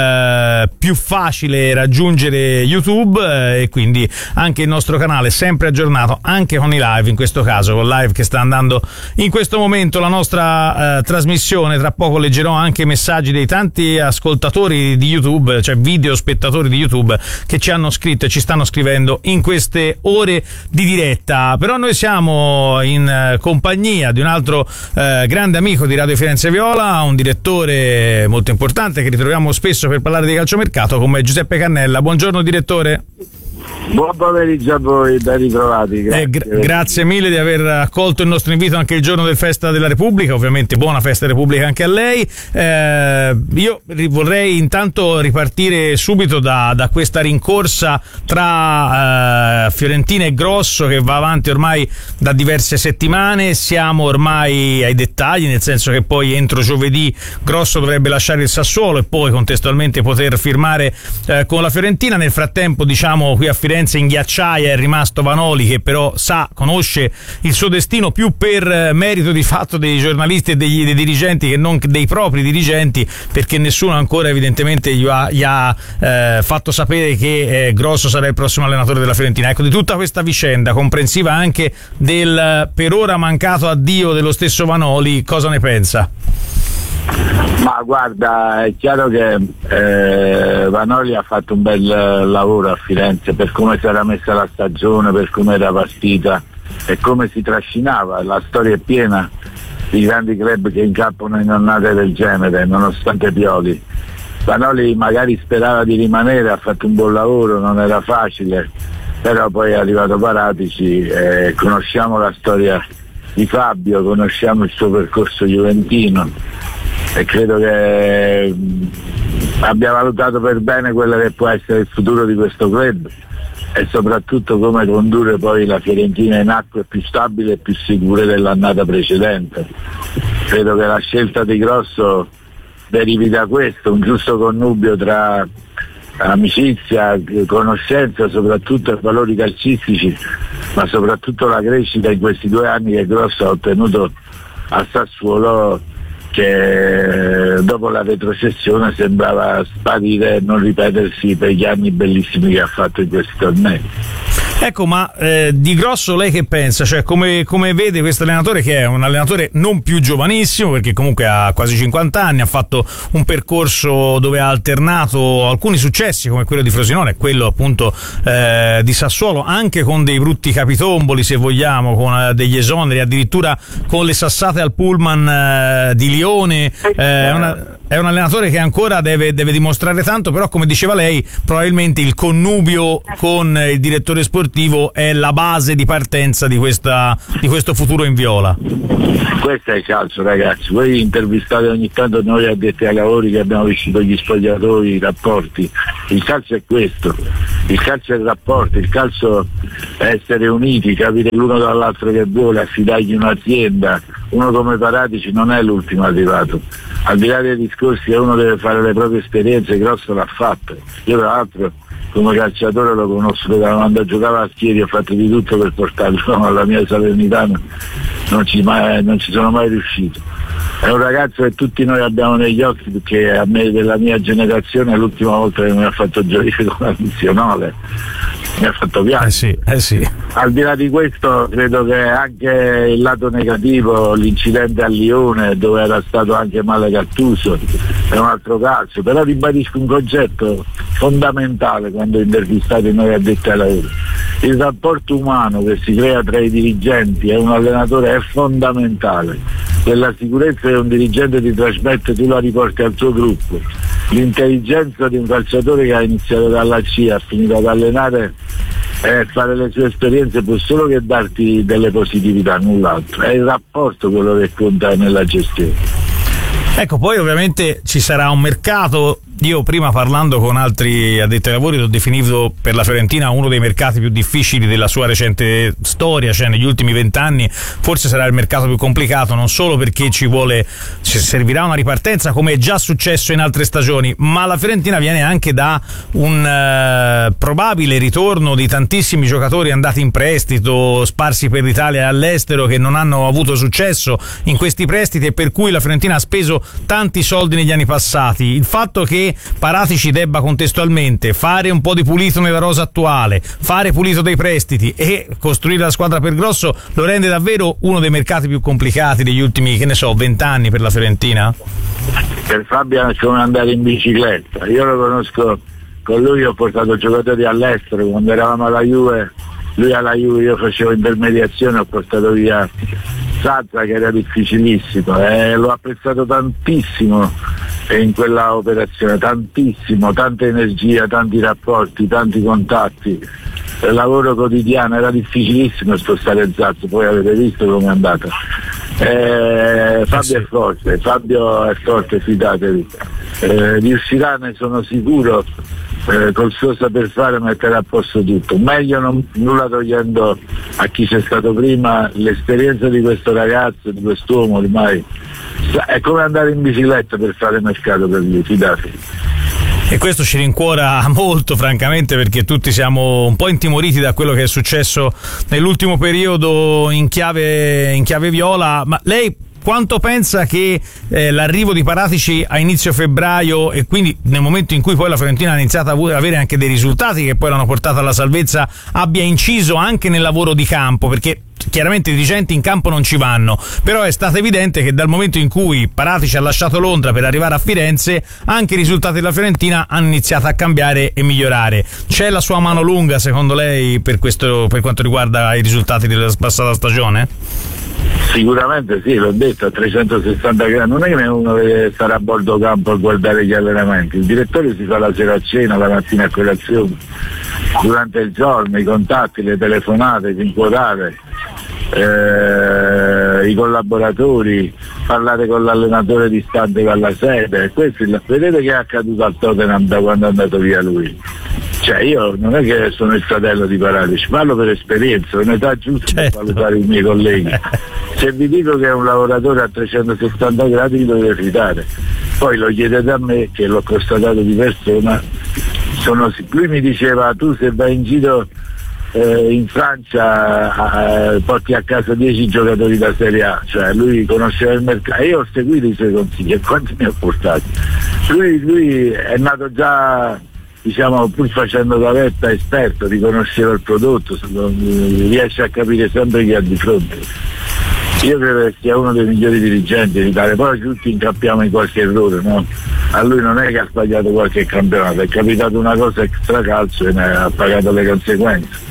eh, più facile raggiungere YouTube eh, e quindi anche il nostro canale sempre aggiornato anche con i live, in questo caso con live che sta andando in questo momento la nostra eh, trasmissione. Tra poco leggerò anche i messaggi dei tanti ascoltatori di YouTube, cioè video spettatori di YouTube che ci hanno scritto e ci stanno scrivendo in queste ore di diretta. Però noi siamo in eh, compagnia di un altro Eh, grande amico di Radio Firenze Viola, un direttore molto importante che ritroviamo spesso per parlare di calciomercato, come Giuseppe Cannella. Buongiorno direttore. Buon pomeriggio a voi, ben ritrovati. Grazie. Eh, gra- grazie mille di aver accolto il nostro invito anche il giorno del Festa della Repubblica, ovviamente buona Festa Repubblica anche a lei. Eh, io vorrei intanto ripartire subito da, da questa rincorsa tra eh, Fiorentina e Grosso che va avanti ormai da diverse settimane. Siamo ormai ai dettagli, nel senso che poi entro giovedì Grosso dovrebbe lasciare il Sassuolo e poi contestualmente poter firmare eh, con la Fiorentina. Nel frattempo, diciamo, qui a Firenze in ghiacciaia è rimasto Vanoli, che però sa, conosce il suo destino più per merito di fatto dei giornalisti e degli, dei dirigenti che non dei propri dirigenti, perché nessuno ancora evidentemente gli ha, gli ha eh, fatto sapere che eh, Grosso sarà il prossimo allenatore della Fiorentina. Ecco, di tutta questa vicenda, comprensiva anche del per ora mancato addio dello stesso Vanoli, cosa ne pensa? Ma guarda, è chiaro che eh, Vanoli ha fatto un bel lavoro a Firenze per come si era messa la stagione, per come era partita e come si trascinava. La storia è piena di grandi club che incappano in annate del genere, nonostante Pioli. Vanoli magari sperava di rimanere, ha fatto un buon lavoro, non era facile, però poi è arrivato Paratici, eh, conosciamo la storia di Fabio, conosciamo il suo percorso juventino e credo che abbia valutato per bene quello che può essere il futuro di questo club e soprattutto come condurre poi la Fiorentina in acque più stabili e più sicure dell'annata precedente. Credo che la scelta di Grosso derivi da questo, un giusto connubio tra amicizia, conoscenza, soprattutto valori calcistici, ma soprattutto la crescita in questi due anni che Grosso ha ottenuto a Sassuolo che dopo la retrocessione sembrava sparire e non ripetersi per gli anni bellissimi che ha fatto in questi tornei. Ecco, ma eh, di Grosso lei che pensa? Cioè, come, come vede questo allenatore, che è un allenatore non più giovanissimo, perché comunque ha quasi cinquanta anni, ha fatto un percorso dove ha alternato alcuni successi come quello di Frosinone, quello appunto eh, di Sassuolo, anche con dei brutti capitomboli, se vogliamo, con eh, degli esoneri, addirittura con le sassate al pullman eh, di Lione. Eh, è, una, è un allenatore che ancora deve, deve dimostrare tanto, però come diceva lei, probabilmente il connubio con il direttore sportivo è la base di partenza di, questa, di questo futuro in viola. Questo è il calcio, ragazzi. Voi intervistate ogni tanto noi addetti ai lavori che abbiamo vissuto gli spogliatori, i rapporti. Il calcio è questo, il calcio è il rapporto, il calcio è essere uniti, capire l'uno dall'altro che vuole, affidargli un'azienda. Uno come Paratici non è l'ultimo arrivato, al di là dei discorsi che uno deve fare le proprie esperienze, Grosso l'ha fatto. Io tra l'altro come calciatore lo conosco da quando giocava a Chieri, ho fatto di tutto per portarlo alla mia Salernitana, non ci, mai, non ci sono mai riuscito. È un ragazzo che tutti noi abbiamo negli occhi, perché a me della mia generazione è l'ultima volta che mi ha fatto giocare con la nazionale, mi ha fatto piangere. Eh sì, eh sì. Al di là di questo credo che anche il lato negativo, l'incidente a Lione dove era stato anche male Gattuso, è un altro calcio, però ribadisco un concetto fondamentale quando intervistate noi addetti ai lavori: il rapporto umano che si crea tra i dirigenti e un allenatore è fondamentale. Quella sicurezza che un dirigente ti trasmette tu la riporti al tuo gruppo, l'intelligenza di un calciatore che ha iniziato dalla C I A, ha finito ad allenare e fare le sue esperienze può solo che darti delle positività, null'altro. È il rapporto quello che conta nella gestione. Ecco, poi ovviamente ci sarà un mercato. Io prima, parlando con altri addetti ai lavori, l'ho definito per la Fiorentina uno dei mercati più difficili della sua recente storia, cioè negli ultimi vent'anni forse sarà il mercato più complicato, non solo perché ci vuole, ci servirà una ripartenza come è già successo in altre stagioni, ma la Fiorentina viene anche da un uh, probabile ritorno di tantissimi giocatori andati in prestito, sparsi per l'Italia e all'estero, che non hanno avuto successo in questi prestiti e per cui la Fiorentina ha speso tanti soldi negli anni passati. Il fatto che Paratici debba contestualmente fare un po' di pulito nella rosa attuale, fare pulito dei prestiti e costruire la squadra per Grosso lo rende davvero uno dei mercati più complicati degli ultimi, che ne so, vent'anni per la Fiorentina? Per Fabio è come andare in bicicletta. Io lo conosco, con lui ho portato giocatori all'estero quando eravamo alla Juve, lui alla Juve, io facevo intermediazione, ho portato via Sazza che era difficilissimo e l'ho apprezzato tantissimo in quella operazione, tantissimo, tanta energia, tanti rapporti, tanti contatti, il lavoro quotidiano, era difficilissimo spostare Zazza, poi avete visto come è andata. Eh, Fabio è forte, Fabio è forte, fidatevi, eh, riuscirà, ne sono sicuro, eh, col suo saper fare mettere a posto tutto, meglio non, nulla togliendo a chi c'è stato prima, l'esperienza di questo ragazzo, di quest'uomo ormai è come andare in bicicletta per fare mercato per lui, fidatevi. E questo ci rincuora molto, francamente, perché tutti siamo un po' intimoriti da quello che è successo nell'ultimo periodo in chiave, in chiave viola. Ma lei quanto pensa che eh, l'arrivo di Paratici a inizio febbraio, e quindi nel momento in cui poi la Fiorentina ha iniziato a avere anche dei risultati che poi l'hanno portata alla salvezza, abbia inciso anche nel lavoro di campo? Perché chiaramente i dirigenti in campo non ci vanno, però è stato evidente che dal momento in cui Paratici ha lasciato Londra per arrivare a Firenze, anche i risultati della Fiorentina hanno iniziato a cambiare e migliorare. C'è la sua mano lunga, secondo lei, per questo, per quanto riguarda i risultati della passata stagione? Sicuramente sì, l'ho detto, a trecentosessanta gradi, non è che uno deve stare a bordo campo a guardare gli allenamenti, il direttore si fa la sera a cena, la mattina a colazione, durante il giorno, i contatti, le telefonate, inquadrare, eh, i collaboratori, parlare con l'allenatore distante dalla sede. Questo, vedete che è accaduto al Tottenham da quando è andato via lui. Cioè io non è che sono il fratello di Paratici, parlo per esperienza, è un'età giusta, certo, per valutare i miei colleghi. Se vi dico che è un lavoratore a trecentosessanta gradi mi dovete fidare. Poi lo chiedete a me che l'ho constatato di persona. Sono, lui mi diceva: tu se vai in giro eh, in Francia eh, porti a casa dieci giocatori da Serie A, cioè lui conosceva il mercato. Io ho seguito i suoi consigli e quanti ne ho portati. Lui, lui è nato già, diciamo, pur facendo gavetta, esperto, riconosceva il prodotto, riesce a capire sempre chi ha di fronte. Io credo che sia uno dei migliori dirigenti in Italia, poi tutti incappiamo in qualche errore, no? A lui non è che ha sbagliato qualche campionato, è capitato una cosa extra calcio e ne ha pagato le conseguenze.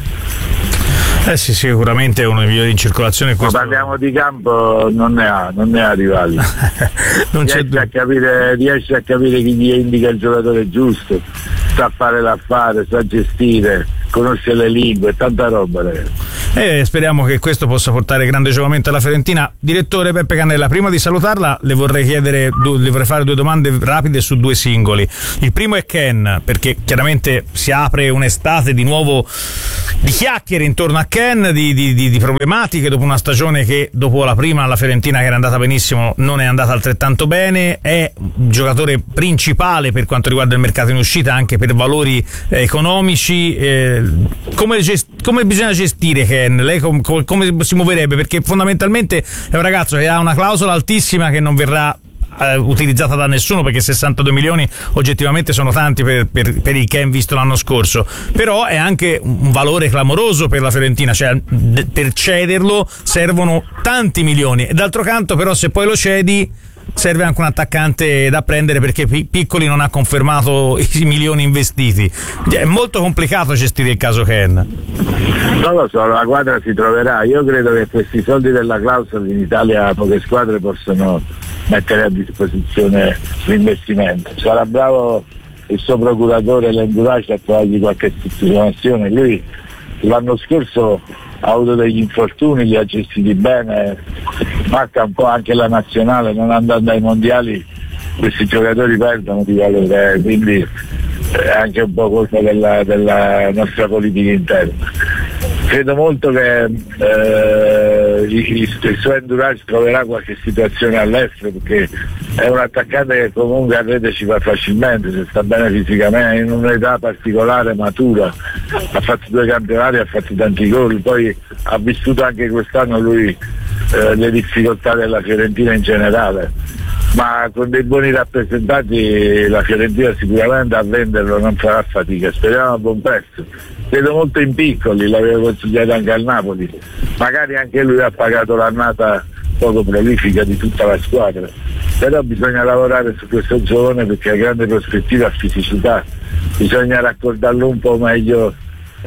Eh sì, sicuramente è uno dei migliori in circolazione. Questo... Ma parliamo di campo, non ne ha, non ne ha rivali. non riesce, c'è... a capire, riesce a capire chi gli indica il giocatore giusto, sa fare l'affare, sa gestire, conosce le lingue, tanta roba, ragazzi. E speriamo che questo possa portare grande giovamento alla Fiorentina. Direttore Peppe Cannella, prima di salutarla le vorrei chiedere, le vorrei fare due domande rapide su due singoli. Il primo è Ken, perché chiaramente si apre un'estate di nuovo di chiacchiere intorno a Ken, di, di, di, di problematiche dopo una stagione che dopo la prima la Fiorentina, che era andata benissimo, non è andata altrettanto bene. È un giocatore principale per quanto riguarda il mercato in uscita, anche per valori eh, economici. Eh, come, gest- come bisogna gestire Ken? Lei com- com- come si muoverebbe? Perché fondamentalmente è un ragazzo che ha una clausola altissima che non verrà eh, utilizzata da nessuno, perché sessantadue milioni oggettivamente sono tanti per, per, per il Ken visto l'anno scorso, però è anche un valore clamoroso per la Fiorentina, cioè d- per cederlo servono tanti milioni, e d'altro canto però se poi lo cedi serve anche un attaccante da prendere, perché Piccoli non ha confermato i milioni investiti. È molto complicato gestire il caso Ken. Non lo so, la quadra si troverà. Io credo che questi soldi della clausola in Italia poche squadre possono mettere a disposizione l'investimento. Sarà bravo il suo procuratore Lenduraci a trovargli qualche situazione. Lui l'anno scorso ha avuto degli infortuni, li ha gestiti bene, manca un po' anche la nazionale, non andando ai mondiali questi giocatori perdono di valore, quindi è anche un po' colpa della, della nostra politica interna. Credo molto che eh, il suo Endurance troverà qualche situazione all'estero, perché è un attaccante che comunque a rete ci va facilmente, se sta bene fisicamente, in un'età particolare, matura, ha fatto due campionati, ha fatto tanti gol, poi ha vissuto anche quest'anno lui eh, le difficoltà della Fiorentina in generale, ma con dei buoni rappresentanti la Fiorentina sicuramente a venderlo non farà fatica, speriamo a buon prezzo. Vedo molto in Piccoli, l'avevo consigliato anche al Napoli, magari anche lui ha pagato l'annata poco prolifica di tutta la squadra, però bisogna lavorare su questo giovane perché ha grande prospettiva, ha fisicità, bisogna raccordarlo un po' meglio eh,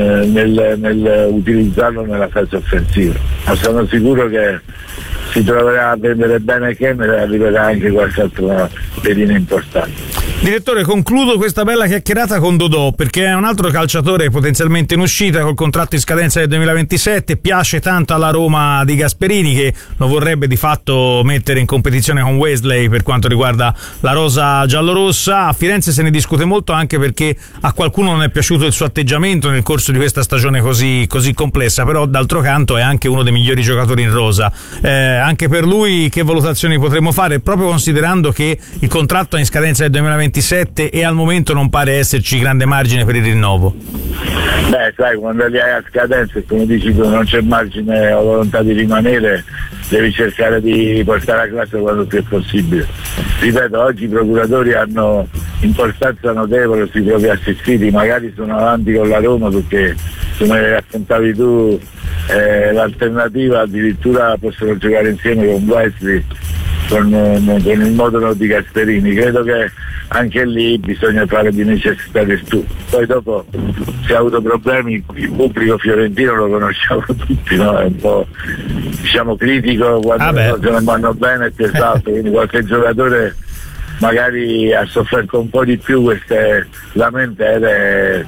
nel, nel utilizzarlo nella fase offensiva, ma sono sicuro che si troverà a vendere bene Ken e arriverà anche qualche altro pedino importante. Direttore, concludo questa bella chiacchierata con Dodò, perché è un altro calciatore potenzialmente in uscita col contratto in scadenza del duemilaventisette, piace tanto alla Roma di Gasperini, che lo vorrebbe di fatto mettere in competizione con Wesley per quanto riguarda la rosa giallorossa. A Firenze se ne discute molto anche perché a qualcuno non è piaciuto il suo atteggiamento nel corso di questa stagione così, così complessa, però d'altro canto è anche uno dei migliori giocatori in rosa. Eh, anche per lui che valutazioni potremmo fare, proprio considerando che il contratto è in scadenza del duemilaventisette e al momento non pare esserci grande margine per il rinnovo? Beh, sai, quando li hai a scadenza e come dici tu non c'è margine o volontà di rimanere, devi cercare di portare a classe quanto più è possibile. Ripeto, oggi i procuratori hanno importanza notevole sui propri assistiti, magari sono avanti con la Roma perché, come raccontavi tu, eh, l'alternativa addirittura possono giocare insieme con Wesley, con, con il modulo di Gasperini. Credo che anche lì bisogna fare di necessità virtù. Poi dopo si è avuto problemi, il pubblico fiorentino lo conosciamo tutti, no? È un po' diciamo critico quando ah le cose non vanno bene, è pesato, quindi qualche giocatore magari ha sofferto un po' di più queste lamentele,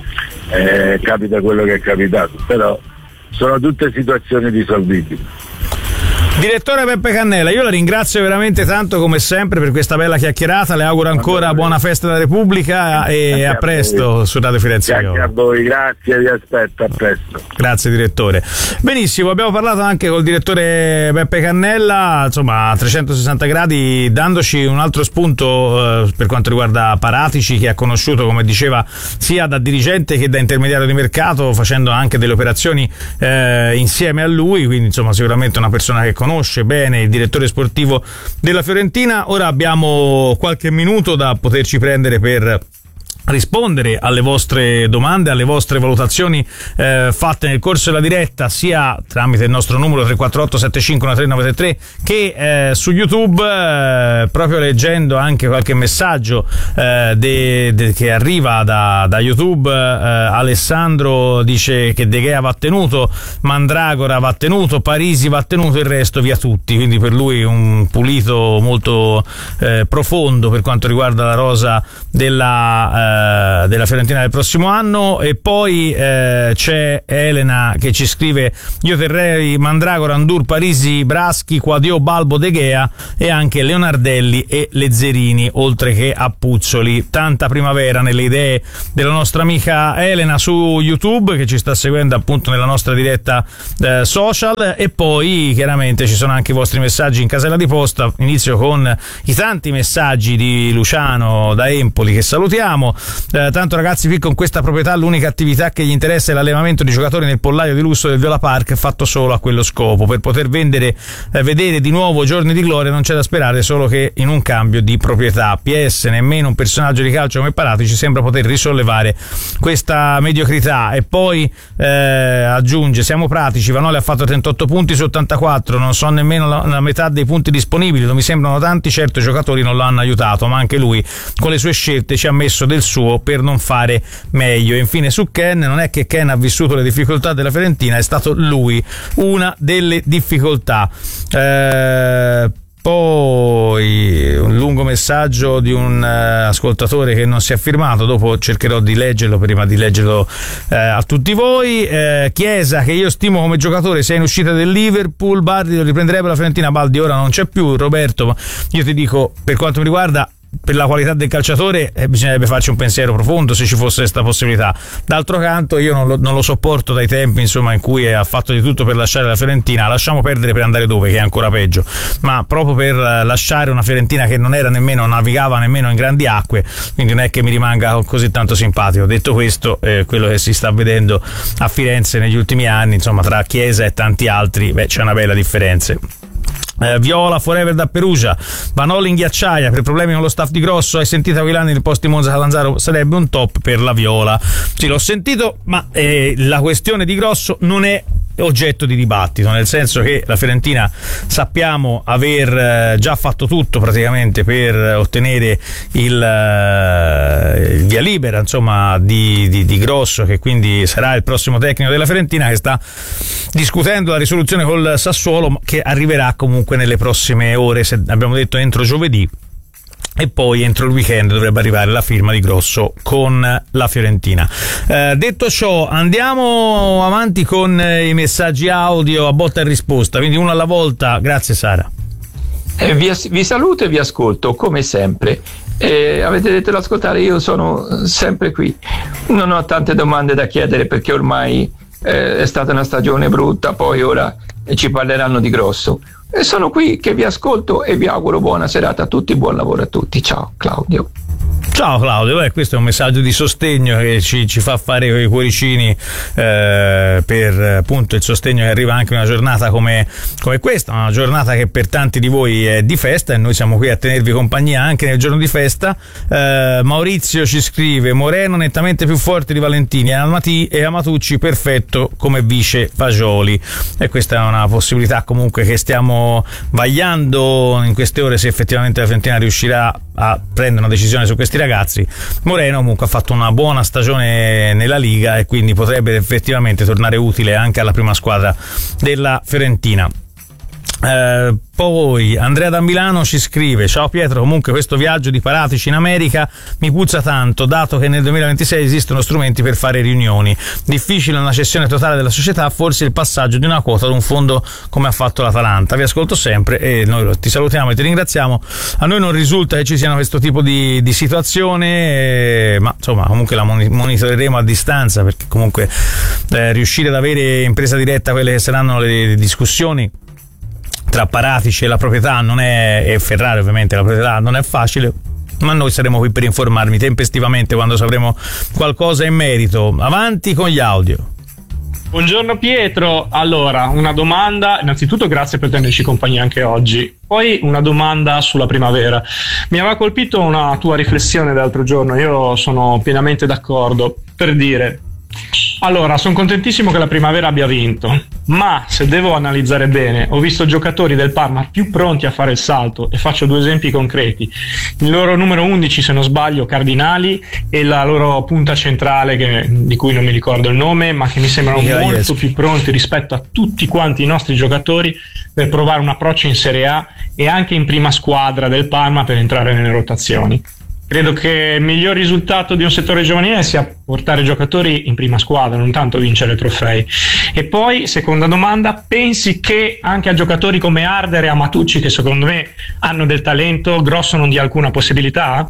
eh, capita quello che è capitato, però sono tutte situazioni risolvibili. Direttore Beppe Cannella, io la ringrazio veramente tanto come sempre per questa bella chiacchierata, le auguro ancora buona festa della Repubblica e a presto su Radio Firenze Viola. Grazie a voi, grazie, vi aspetto, a presto. Grazie direttore. Benissimo, abbiamo parlato anche col direttore Beppe Cannella, insomma a trecentosessanta gradi, dandoci un altro spunto eh, per quanto riguarda Paratici, che ha conosciuto, come diceva, sia da dirigente che da intermediario di mercato, facendo anche delle operazioni eh, insieme a lui, quindi insomma sicuramente una persona che conosce bene il direttore sportivo della Fiorentina. Ora abbiamo qualche minuto da poterci prendere per rispondere alle vostre domande, alle vostre valutazioni eh, fatte nel corso della diretta, sia tramite il nostro numero tre quattro otto sette cinque uno tre nove tre tre che eh, su YouTube, eh, proprio leggendo anche qualche messaggio eh, de, de, che arriva da, da YouTube. eh, Alessandro dice che De Gea va tenuto, Mandragora va tenuto, Parisi va tenuto, il resto via tutti, quindi per lui un pulito molto eh, profondo per quanto riguarda la rosa della eh, della Fiorentina del prossimo anno. E poi eh, c'è Elena che ci scrive: io terrei Mandragora, Andur, Parisi, Braschi, Quadio, Balbo, De Gea e anche Leonardelli e Lezzerini, oltre che a Puzzoli. Tanta primavera nelle idee della nostra amica Elena su YouTube, che ci sta seguendo appunto nella nostra diretta eh, social. E poi chiaramente ci sono anche i vostri messaggi in casella di posta. Inizio con i tanti messaggi di Luciano da Empoli, che salutiamo. Eh, tanto ragazzi, qui con questa proprietà l'unica attività che gli interessa è l'allevamento di giocatori nel pollaio di lusso del Viola Park, fatto solo a quello scopo. Per poter vendere eh, vedere di nuovo giorni di gloria non c'è da sperare solo che in un cambio di proprietà. P S, nemmeno un personaggio di calcio come Paratici sembra poter risollevare questa mediocrità. E poi eh, aggiunge: siamo pratici, Vanoli ha fatto trentotto punti su ottantaquattro, non so nemmeno la, la metà dei punti disponibili, non mi sembrano tanti, certo i giocatori non lo hanno aiutato, ma anche lui con le sue scelte ci ha messo del suo per non fare meglio. E infine su Ken, non è che Ken ha vissuto le difficoltà della Fiorentina, è stato lui una delle difficoltà. Eh, poi un lungo messaggio di un uh, ascoltatore che non si è firmato, dopo cercherò di leggerlo prima di leggerlo uh, a tutti voi. uh, Chiesa, che io stimo come giocatore, sei in uscita del Liverpool, Bardi lo riprenderebbe la Fiorentina, Baldi ora non c'è più. Roberto, io ti dico, per quanto mi riguarda, per la qualità del calciatore eh, bisognerebbe farci un pensiero profondo se ci fosse questa possibilità. D'altro canto io non lo, non lo sopporto dai tempi insomma in cui ha fatto di tutto per lasciare la Fiorentina. Lasciamo perdere per andare dove, che è ancora peggio, ma proprio per lasciare una Fiorentina che non era nemmeno, navigava nemmeno in grandi acque, quindi non è che mi rimanga così tanto simpatico. Detto questo, eh, quello che si sta vedendo a Firenze negli ultimi anni, insomma, tra Chiesa e tanti altri, beh, c'è una bella differenza. Eh, Viola forever da Perugia, Vanoli in ghiacciaia per problemi con lo staff di Grosso. Hai sentito Aquilani nel post di Monza Catanzaro, sarebbe un top per la Viola. Sì, l'ho sentito, ma eh, la questione di Grosso non è oggetto di dibattito, nel senso che la Fiorentina sappiamo aver già fatto tutto praticamente per ottenere il, il via libera insomma di, di, di Grosso, che quindi sarà il prossimo tecnico della Fiorentina, che sta discutendo la risoluzione col Sassuolo, che arriverà comunque nelle prossime ore, se abbiamo detto entro giovedì. E poi entro il weekend dovrebbe arrivare la firma di Grosso con la Fiorentina. Eh, detto ciò, andiamo avanti con i messaggi audio a botta e risposta, quindi uno alla volta. Grazie Sara. Eh, vi, vi saluto e vi ascolto come sempre. Eh, avete detto di ascoltare, io sono sempre qui. Non ho tante domande da chiedere perché ormai eh, è stata una stagione brutta, poi ora ci parleranno di Grosso. E sono qui che vi ascolto e vi auguro buona serata a tutti, buon lavoro a tutti. Ciao Claudio. Ciao Claudio, eh, questo è un messaggio di sostegno che ci, ci fa fare quei cuoricini eh, per appunto il sostegno che arriva anche in una giornata come, come questa, una giornata che per tanti di voi è di festa e noi siamo qui a tenervi compagnia anche nel giorno di festa. eh, Maurizio ci scrive: Moreno nettamente più forte di Valentini Amati e Amatucci perfetto come vice Fagioli. E questa è una possibilità comunque che stiamo vagliando in queste ore, se effettivamente la Fiorentina riuscirà a prendere una decisione su questi ragazzi. Moreno comunque ha fatto una buona stagione nella Liga e quindi potrebbe effettivamente tornare utile anche alla prima squadra della Fiorentina. Eh, poi Andrea da Milano ci scrive: ciao Pietro, comunque questo viaggio di Paratici in America mi puzza tanto, dato che nel duemilaventisei esistono strumenti per fare riunioni. Difficile una cessione totale della società, forse il passaggio di una quota ad un fondo come ha fatto l'Atalanta. Vi ascolto sempre e noi ti salutiamo e ti ringraziamo. A noi non risulta che ci siano questo tipo di, di situazione, eh, ma insomma comunque la monitoreremo a distanza, perché comunque eh, riuscire ad avere in presa diretta quelle che saranno le discussioni tra Paratici e la proprietà non è, e Ferrari ovviamente la proprietà non è facile, ma noi saremo qui per informarvi tempestivamente quando sapremo qualcosa in merito. Avanti con gli audio. Buongiorno Pietro, allora una domanda, innanzitutto grazie per tenerci compagnia anche oggi, poi una domanda sulla primavera. Mi aveva colpito una tua riflessione l'altro giorno, io sono pienamente d'accordo, per dire, allora sono contentissimo che la primavera abbia vinto, ma se devo analizzare bene ho visto giocatori del Parma più pronti a fare il salto, e faccio due esempi concreti: il loro numero undici, se non sbaglio, Cardinali, e la loro punta centrale che, di cui non mi ricordo il nome, ma che mi sembrano yeah, molto yes. più pronti rispetto a tutti quanti i nostri giocatori per provare un approccio in Serie A e anche in prima squadra del Parma per entrare nelle rotazioni. Credo che il miglior risultato di un settore giovanile sia portare giocatori in prima squadra, non tanto vincere trofei. E poi, seconda domanda, pensi che anche a giocatori come Arder e Amatucci, che secondo me hanno del talento, Grosso non dia alcuna possibilità?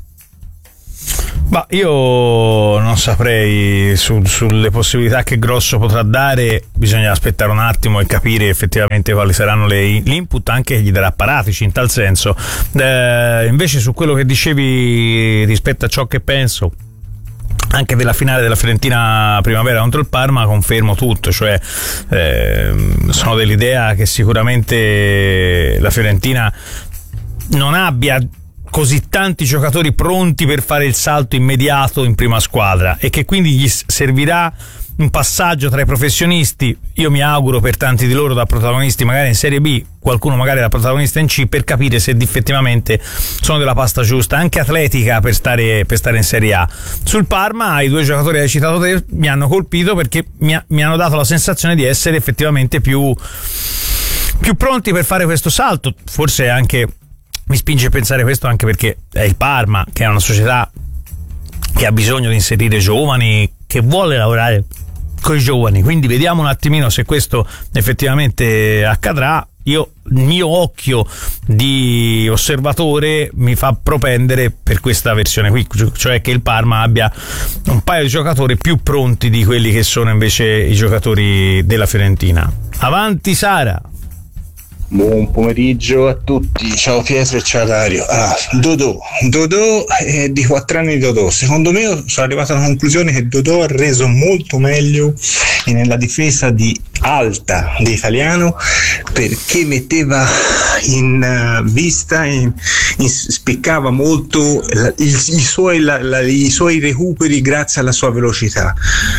Ma io non saprei su, sulle possibilità che Grosso potrà dare, bisogna aspettare un attimo e capire effettivamente quali saranno le, gli input anche che gli darà Paratici in tal senso. Eh, invece su quello che dicevi rispetto a ciò che penso anche della finale della Fiorentina primavera contro il Parma, confermo tutto, cioè eh, sono dell'idea che sicuramente la Fiorentina non abbia così tanti giocatori pronti per fare il salto immediato in prima squadra e che quindi gli servirà un passaggio tra i professionisti, io mi auguro per tanti di loro da protagonisti magari in Serie B, qualcuno magari da protagonista in C, per capire se effettivamente sono della pasta giusta, anche atletica, per stare, per stare in Serie A. Sul Parma i due giocatori che hai citato te mi hanno colpito perché mi, ha, mi hanno dato la sensazione di essere effettivamente più, più pronti per fare questo salto, forse anche mi spinge a pensare questo anche perché è il Parma, che è una società che ha bisogno di inserire giovani, che vuole lavorare con i giovani, quindi vediamo un attimino se questo effettivamente accadrà. Io, il mio occhio di osservatore mi fa propendere per questa versione qui, cioè che il Parma abbia un paio di giocatori più pronti di quelli che sono invece i giocatori della Fiorentina. Avanti Sara. Buon pomeriggio a tutti, ciao Pietro e ciao Dario. Ah, Dodò, Dodò è di quattro anni Dodò. Secondo me sono arrivato alla conclusione che Dodò ha reso molto meglio nella difesa di alta di Italiano, perché metteva in uh, vista, in, in, spiccava molto la, il, i, suoi, la, la, i suoi recuperi grazie alla sua velocità.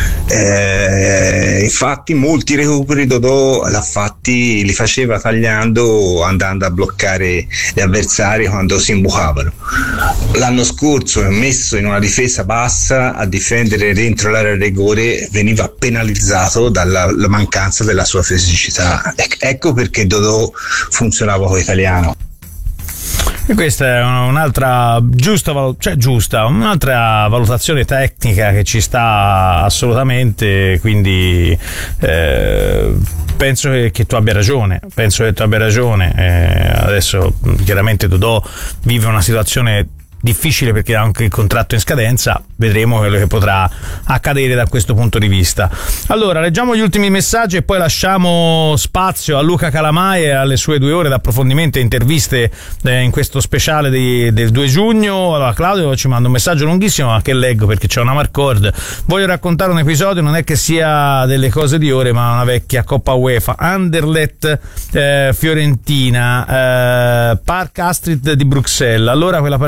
Eh, infatti molti recuperi Dodò l'ha fatti, li faceva tagliando, andando a bloccare gli avversari quando si imbucavano. L'anno scorso, messo in una difesa bassa a difendere dentro l'area di rigore, veniva penalizzato dalla la mancanza della sua fisicità. Ecco perché Dodò funzionava con Italiano. E questa è un'altra giusta, cioè giusta, un'altra valutazione tecnica che ci sta assolutamente, quindi eh, penso che, che tu abbia ragione, penso che tu abbia ragione. Eh, adesso chiaramente Dodò vive una situazione difficile perché ha anche il contratto in scadenza, vedremo quello che potrà accadere da questo punto di vista. Allora, leggiamo gli ultimi messaggi e poi lasciamo spazio a Luca Calamai e alle sue due ore di approfondimento e interviste eh, in questo speciale di, del due giugno. Allora, Claudio ci manda un messaggio lunghissimo ma che leggo perché c'è una marcord. Voglio raccontare un episodio, non è che sia delle cose di ore, ma una vecchia Coppa UEFA, Anderlecht eh, Fiorentina, eh, Parc Astrid di Bruxelles. Allora quella partita la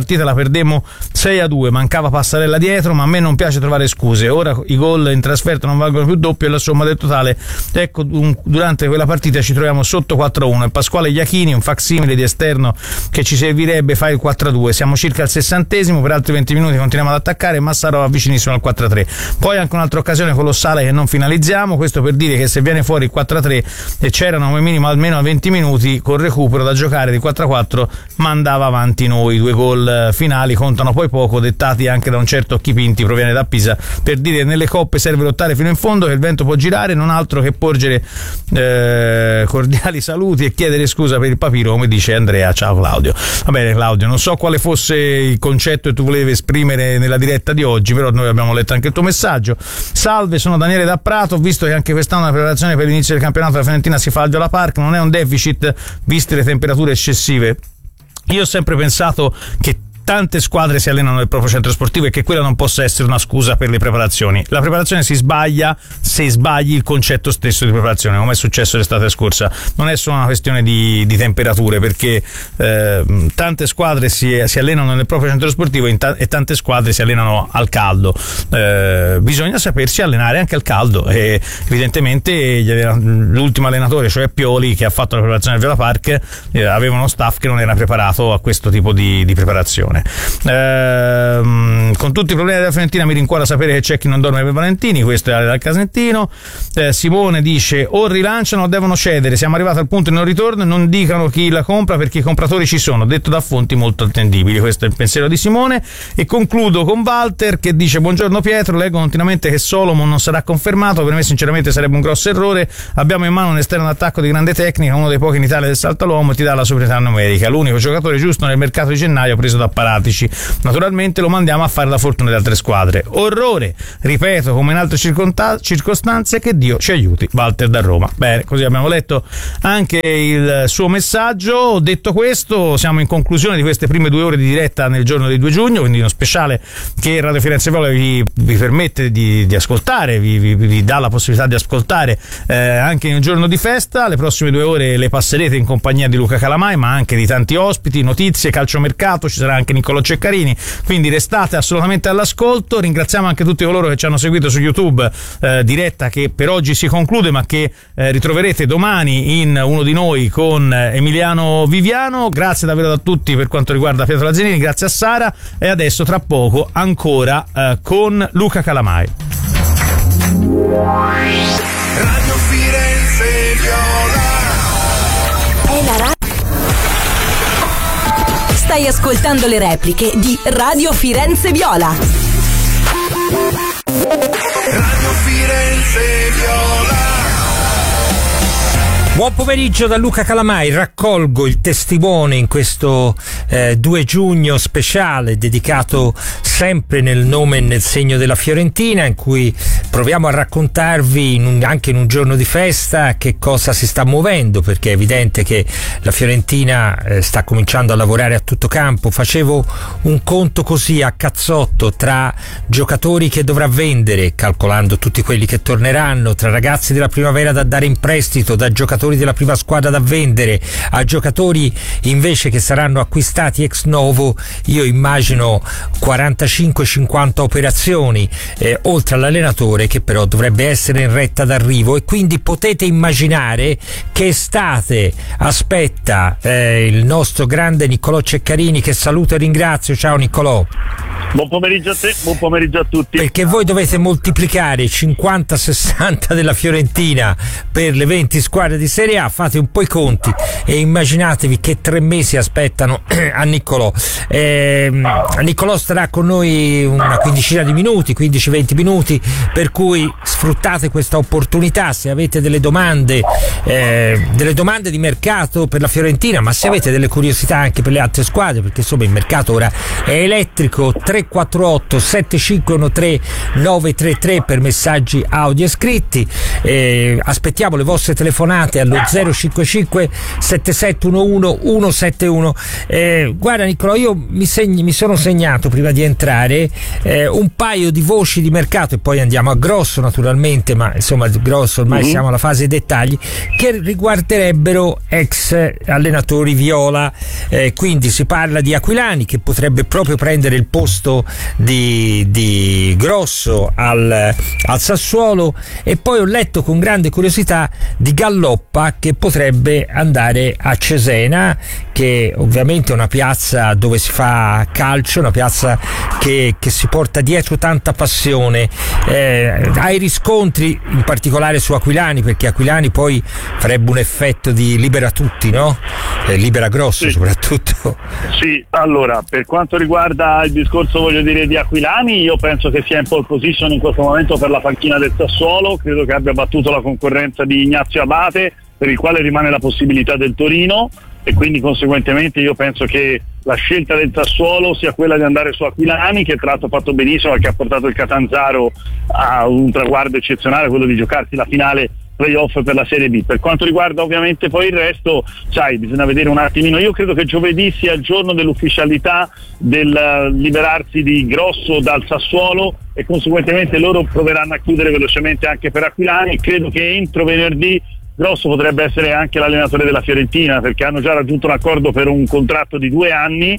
perdemmo sei a due, mancava Passarella dietro, ma a me non piace trovare scuse. Ora i gol in trasferta non valgono più doppio e la somma del totale, ecco, un, durante quella partita ci troviamo sotto quattro a uno e Pasquale Iachini, un facsimile di esterno che ci servirebbe, fa il quattro a due. Siamo circa al sessantesimo, per altri venti minuti continuiamo ad attaccare e Massaro vicinissimo al quattro a tre. Poi anche un'altra occasione colossale che non finalizziamo, questo per dire che se viene fuori il quattro a tre e c'erano come minimo almeno venti minuti con recupero da giocare di quattro a quattro, ma andava avanti noi. Due gol finali contano poi poco, dettati anche da un certo Chipinti, proviene da Pisa, per dire che nelle coppe serve lottare fino in fondo, che il vento può girare, non altro che porgere eh, cordiali saluti e chiedere scusa per il papiro, come dice Andrea. Ciao Claudio. Va bene Claudio, non so quale fosse il concetto che tu volevi esprimere nella diretta di oggi, però noi abbiamo letto anche il tuo messaggio. Salve, sono Daniele da Prato, ho visto che anche quest'anno la preparazione per l'inizio del campionato della Fiorentina si fa al Viola Park, non è un deficit viste le temperature eccessive? Io ho sempre pensato che tante squadre si allenano nel proprio centro sportivo e che quella non possa essere una scusa per le preparazioni. La preparazione si sbaglia se sbagli il concetto stesso di preparazione, come è successo l'estate scorsa. Non è solo una questione di, di temperature, perché eh, tante squadre si, si allenano nel proprio centro sportivo e, ta- e tante squadre si allenano al caldo. Eh, bisogna sapersi allenare anche al caldo e evidentemente gli allenatori, l'ultimo allenatore, cioè Pioli, che ha fatto la preparazione al Viola Park, eh, aveva uno staff che non era preparato a questo tipo di, di preparazione. Ehm, con tutti i problemi della Fiorentina mi rincuora sapere che c'è chi non dorme per Valentini. Questo è dal Casentino. eh, Simone dice: o rilanciano o devono cedere, siamo arrivati al punto di non ritorno, non dicano chi la compra perché i compratori ci sono, detto da fonti molto attendibili. Questo è il pensiero di Simone. E concludo con Walter che dice: buongiorno Pietro, leggo continuamente che Solomon non sarà confermato, per me sinceramente sarebbe un grosso errore, abbiamo in mano un esterno d'attacco di grande tecnica, uno dei pochi in Italia del salto all'uomo e ti dà la superiorità numerica, l'unico giocatore giusto nel mercato di gennaio preso da Paratici. Naturalmente lo mandiamo a fare la fortuna di altre squadre. Orrore, ripeto, come in altre circonta- circostanze, che Dio ci aiuti. Walter da Roma. Bene, così abbiamo letto anche il suo messaggio. Detto questo, siamo in conclusione di queste prime due ore di diretta nel giorno del due giugno, quindi uno speciale che Radio Firenze Viola vi, vi permette di, di ascoltare, vi, vi, vi dà la possibilità di ascoltare eh, anche in un giorno di festa. Le prossime due ore le passerete in compagnia di Luca Calamai, ma anche di tanti ospiti, notizie, calciomercato, ci sarà anche Niccolò Ceccarini, quindi restate assolutamente all'ascolto. Ringraziamo anche tutti coloro che ci hanno seguito su YouTube, eh, diretta che per oggi si conclude ma che eh, ritroverete domani in Uno di Noi con Emiliano Viviano. Grazie davvero a tutti per quanto riguarda Pietro Lazzarini, grazie a Sara, e adesso tra poco ancora eh, con Luca Calamai. Radio Firenze Viola. È la radio. Stai ascoltando le repliche di Radio Firenze Viola. Radio Firenze Viola. Buon pomeriggio da Luca Calamai. Raccolgo il testimone in questo eh, due giugno speciale dedicato sempre nel nome e nel segno della Fiorentina, in cui proviamo a raccontarvi in un, anche in un giorno di festa che cosa si sta muovendo, perché è evidente che la Fiorentina eh, sta cominciando a lavorare a tutto campo. Facevo un conto così a cazzotto tra giocatori che dovrà vendere, calcolando tutti quelli che torneranno, tra ragazzi della primavera da dare in prestito, da giocatori della prima squadra da vendere, a giocatori invece che saranno acquistati ex novo. Io immagino quarantacinque cinquanta operazioni, eh, oltre all'allenatore che però dovrebbe essere in retta d'arrivo, e quindi potete immaginare che estate aspetta eh, il nostro grande Niccolò Ceccarini, che saluto e ringrazio. Ciao Niccolò. Buon pomeriggio a te, buon pomeriggio a tutti. Perché voi dovete moltiplicare cinquanta sessanta della Fiorentina per le venti squadre di Serie A, fate un po' i conti e immaginatevi che tre mesi aspettano a Niccolò. Eh, Niccolò starà con noi una quindicina di minuti, quindici venti minuti, per cui sfruttate questa opportunità. Se avete delle domande, eh, delle domande di mercato per la Fiorentina, ma se avete delle curiosità anche per le altre squadre, perché insomma il mercato ora è elettrico, tre tre quattro otto sette cinque uno tre nove tre tre per messaggi audio e scritti. Eh, aspettiamo le vostre telefonate allo zero cinque cinque sette sette uno uno uno sette uno. Eh, guarda Niccolò, io mi, segni, mi sono segnato prima di entrare eh, un paio di voci di mercato e poi andiamo a grosso naturalmente, ma insomma grosso ormai mm-hmm. siamo alla fase dei dettagli, che riguarderebbero ex allenatori viola. Eh, quindi si parla di Aquilani che potrebbe proprio prendere il posto di, di Grosso al, al Sassuolo, e poi ho letto con grande curiosità di Galloppa che potrebbe andare a Cesena, che ovviamente è una piazza dove si fa calcio, una piazza che, che si porta dietro tanta passione. Eh, hai riscontri in particolare su Aquilani, perché Aquilani poi farebbe un effetto di libera tutti, no? Eh, libera Grosso, sì. Soprattutto. Sì, allora per quanto riguarda il discorso, voglio dire, di Aquilani, io penso che sia in pole position in questo momento per la panchina del Sassuolo. Credo che abbia battuto la concorrenza di Ignazio Abate, per il quale rimane la possibilità del Torino, e quindi conseguentemente io penso che la scelta del Sassuolo sia quella di andare su Aquilani, che tra l'altro ha fatto benissimo, che ha portato il Catanzaro a un traguardo eccezionale, quello di giocarsi la finale playoff per la Serie B. Per quanto riguarda ovviamente poi il resto, sai, bisogna vedere un attimino. Io credo che giovedì sia il giorno dell'ufficialità del liberarsi di Grosso dal Sassuolo, e conseguentemente loro proveranno a chiudere velocemente anche per Aquilani. Credo che entro venerdì Grosso potrebbe essere anche l'allenatore della Fiorentina, perché hanno già raggiunto un accordo per un contratto di due anni,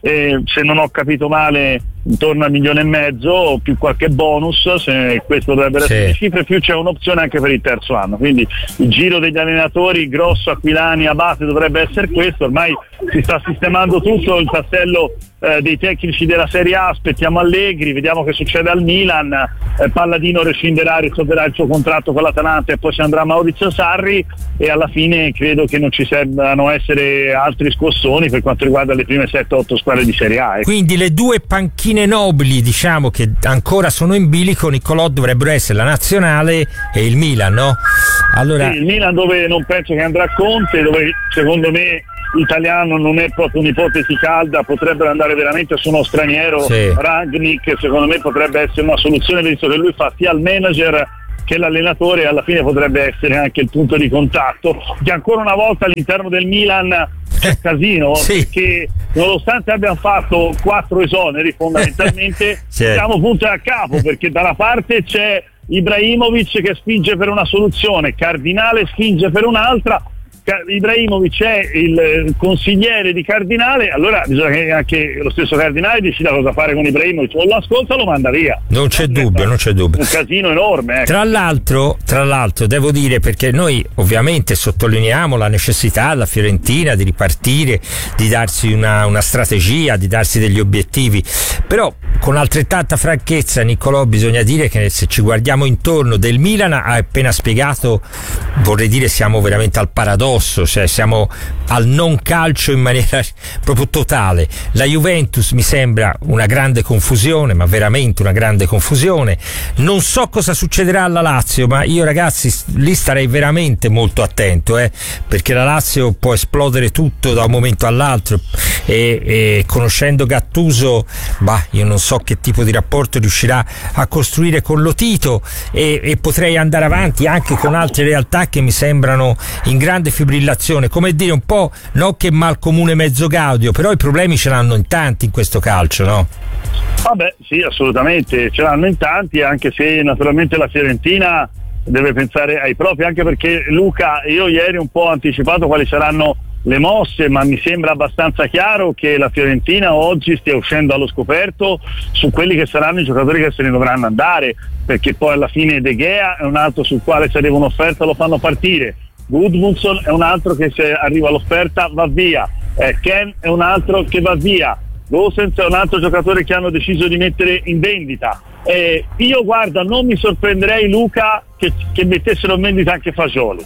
e se non ho capito male intorno a un milione e mezzo più qualche bonus, se questo dovrebbero essere le cifre, più c'è un'opzione anche per il terzo anno. Quindi il giro degli allenatori Grosso, Aquilani, Abate dovrebbe essere questo. Ormai si sta sistemando tutto il tassello eh, dei tecnici della Serie A. Aspettiamo Allegri, vediamo che succede al Milan. eh, Palladino rescinderà, risolverà il suo contratto con l'Atalanta e poi ci andrà Maurizio Sarri, e alla fine credo che non ci sembrano essere altri scossoni per quanto riguarda le prime sette otto squadre di Serie A. Ecco. Quindi le due panchine nobili, diciamo, che ancora sono in bilico, Niccolò, dovrebbero essere la Nazionale e il Milan, no? Allora... Sì, il Milan, dove non penso che andrà Conte, dove secondo me l'italiano non è proprio un'ipotesi calda, potrebbero andare veramente su uno straniero. Sì. Rangnick secondo me potrebbe essere una soluzione, visto che lui fa sia il manager che l'allenatore, e alla fine potrebbe essere anche il punto di contatto, che ancora una volta all'interno del Milan c'è casino, sì. Perché nonostante abbiamo fatto quattro esoneri fondamentalmente siamo punti a capo, perché da una parte c'è Ibrahimovic che spinge per una soluzione, Cardinale spinge per un'altra. Ibrahimovic è il consigliere di Cardinale, allora bisogna che anche lo stesso Cardinale decida cosa fare con Ibrahimovic, o lo ascolta o lo manda via. Non c'è dubbio, non c'è dubbio. Un casino enorme. Ecco. Tra l'altro, tra l'altro devo dire, perché noi ovviamente sottolineiamo la necessità alla Fiorentina di ripartire, di darsi una, una strategia, di darsi degli obiettivi, però con altrettanta franchezza, Niccolò, bisogna dire che se ci guardiamo intorno, del Milan ha appena spiegato, vorrei dire siamo veramente al paradosso, cioè siamo al non calcio in maniera proprio totale. La Juventus mi sembra una grande confusione, ma veramente una grande confusione. Non so cosa succederà alla Lazio, ma io ragazzi lì starei veramente molto attento, eh, perché la Lazio può esplodere tutto da un momento all'altro, e, e conoscendo Gattuso, bah, io non so che tipo di rapporto riuscirà a costruire con Lotito, e, e potrei andare avanti anche con altre realtà che mi sembrano in grande fibrillazione, come dire un po', no, che mal comune mezzo gaudio, però i problemi ce l'hanno in tanti in questo calcio, no? Vabbè, sì, assolutamente ce l'hanno in tanti, anche se naturalmente la Fiorentina deve pensare ai propri, anche perché Luca, io ieri un po' ho anticipato quali saranno le mosse, ma mi sembra abbastanza chiaro che la Fiorentina oggi stia uscendo allo scoperto su quelli che saranno i giocatori che se ne dovranno andare, perché poi alla fine De Gea è un altro sul quale se arriva un'offerta lo fanno partire, Gudmundsson è un altro che se arriva l'offerta va via, eh, Ken è un altro che va via, Gosens è un altro giocatore che hanno deciso di mettere in vendita. Eh, io guarda, non mi sorprenderei, Luca, che, che mettessero in vendita anche Fagioli,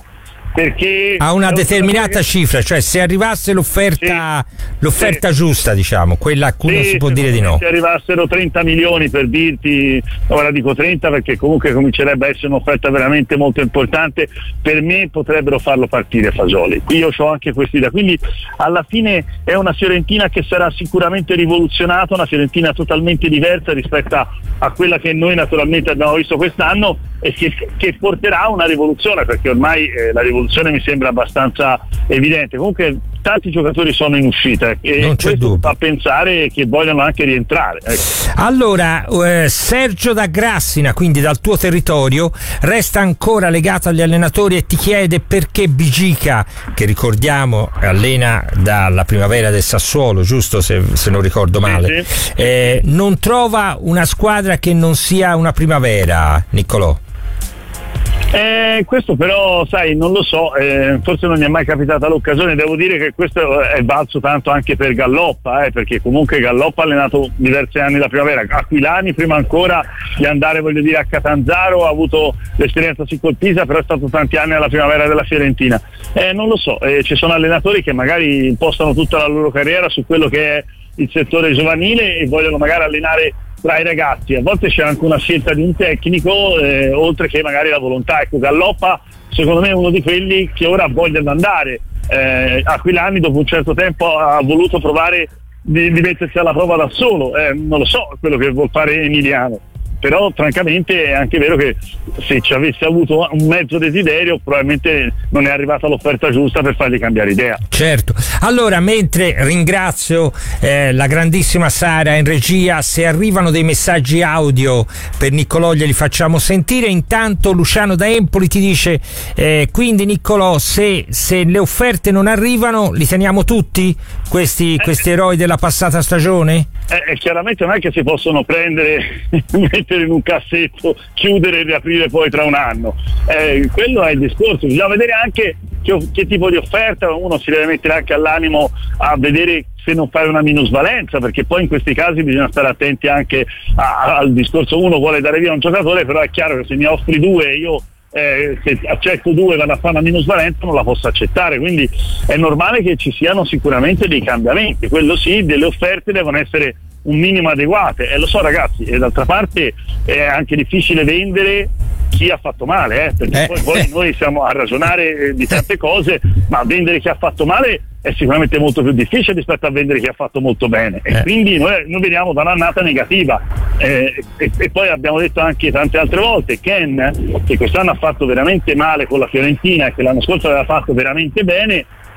perché a una determinata che... cifra, cioè se arrivasse l'offerta sì, l'offerta sì. giusta, diciamo, quella a cui sì, non si può dire di no. Se arrivassero trenta milioni, per dirti, ora dico trenta perché comunque comincerebbe a essere un'offerta veramente molto importante, per me potrebbero farlo partire Fasoli. Io ho anche questa idea, quindi alla fine è una Fiorentina che sarà sicuramente rivoluzionata, una Fiorentina totalmente diversa rispetto a, a quella che noi naturalmente abbiamo visto quest'anno e che, che porterà a una rivoluzione, perché ormai eh, la rivoluzione mi sembra abbastanza evidente. Comunque tanti giocatori sono in uscita e non c'è questo dubbio. fa pensare che vogliono anche rientrare, ecco. Allora eh, Sergio da Grassina, quindi dal tuo territorio, resta ancora legato agli allenatori e ti chiede perché Bigica, che ricordiamo allena dalla primavera del Sassuolo, giusto, se, se non ricordo male, sì, sì. Eh, non trova una squadra che non sia una primavera, Niccolò. Eh, questo però, sai, non lo so, eh, forse non mi è mai capitata l'occasione. Devo dire che questo è valso tanto anche per Galloppa, eh, perché comunque Galloppa ha allenato diversi anni la primavera. Aquilani prima ancora di andare, voglio dire, a Catanzaro ha avuto l'esperienza sì col Pisa, però è stato tanti anni alla primavera della Fiorentina. Eh, non lo so, eh, ci sono allenatori che magari impostano tutta la loro carriera su quello che è il settore giovanile e vogliono magari allenare tra i ragazzi. A volte c'è anche una scelta di un tecnico, eh, oltre che magari la volontà. Ecco, Galloppa secondo me è uno di quelli che ora voglia andare. eh, Aquilani dopo un certo tempo ha voluto provare di, di mettersi alla prova da solo, eh, non lo so quello che vuol fare Emiliano, però francamente è anche vero che se ci avesse avuto un mezzo desiderio probabilmente non è arrivata l'offerta giusta per fargli cambiare idea. Certo. Allora, mentre ringrazio eh, la grandissima Sara in regia, se arrivano dei messaggi audio per Niccolò glieli facciamo sentire. Intanto Luciano da Empoli ti dice eh, quindi Niccolò, se, se le offerte non arrivano li teniamo tutti questi, eh, questi eroi della passata stagione? Eh, chiaramente non è che si possono prendere mettere in un cassetto, chiudere e riaprire poi tra un anno, eh, quello è il discorso. Bisogna vedere anche che, che tipo di offerta, uno si deve mettere anche all'animo a vedere se non fare una minusvalenza, perché poi in questi casi bisogna stare attenti anche a, al discorso. Uno vuole dare via un giocatore, però è chiaro che se mi offri due io Eh, se accetto due vado a fare una minusvalenza, non la posso accettare, quindi è normale che ci siano sicuramente dei cambiamenti, quello sì, delle offerte devono essere un minimo adeguate, e eh, lo so ragazzi, e d'altra parte è anche difficile vendere chi ha fatto male, eh, perché eh, poi, poi eh. noi siamo a ragionare di tante cose, ma vendere chi ha fatto male è sicuramente molto più difficile rispetto a vendere chi ha fatto molto bene, e eh. quindi noi, noi veniamo da un'annata negativa, eh, e, e poi abbiamo detto anche tante altre volte Ken, che quest'anno ha fatto veramente male con la Fiorentina e che l'anno scorso aveva fatto veramente bene,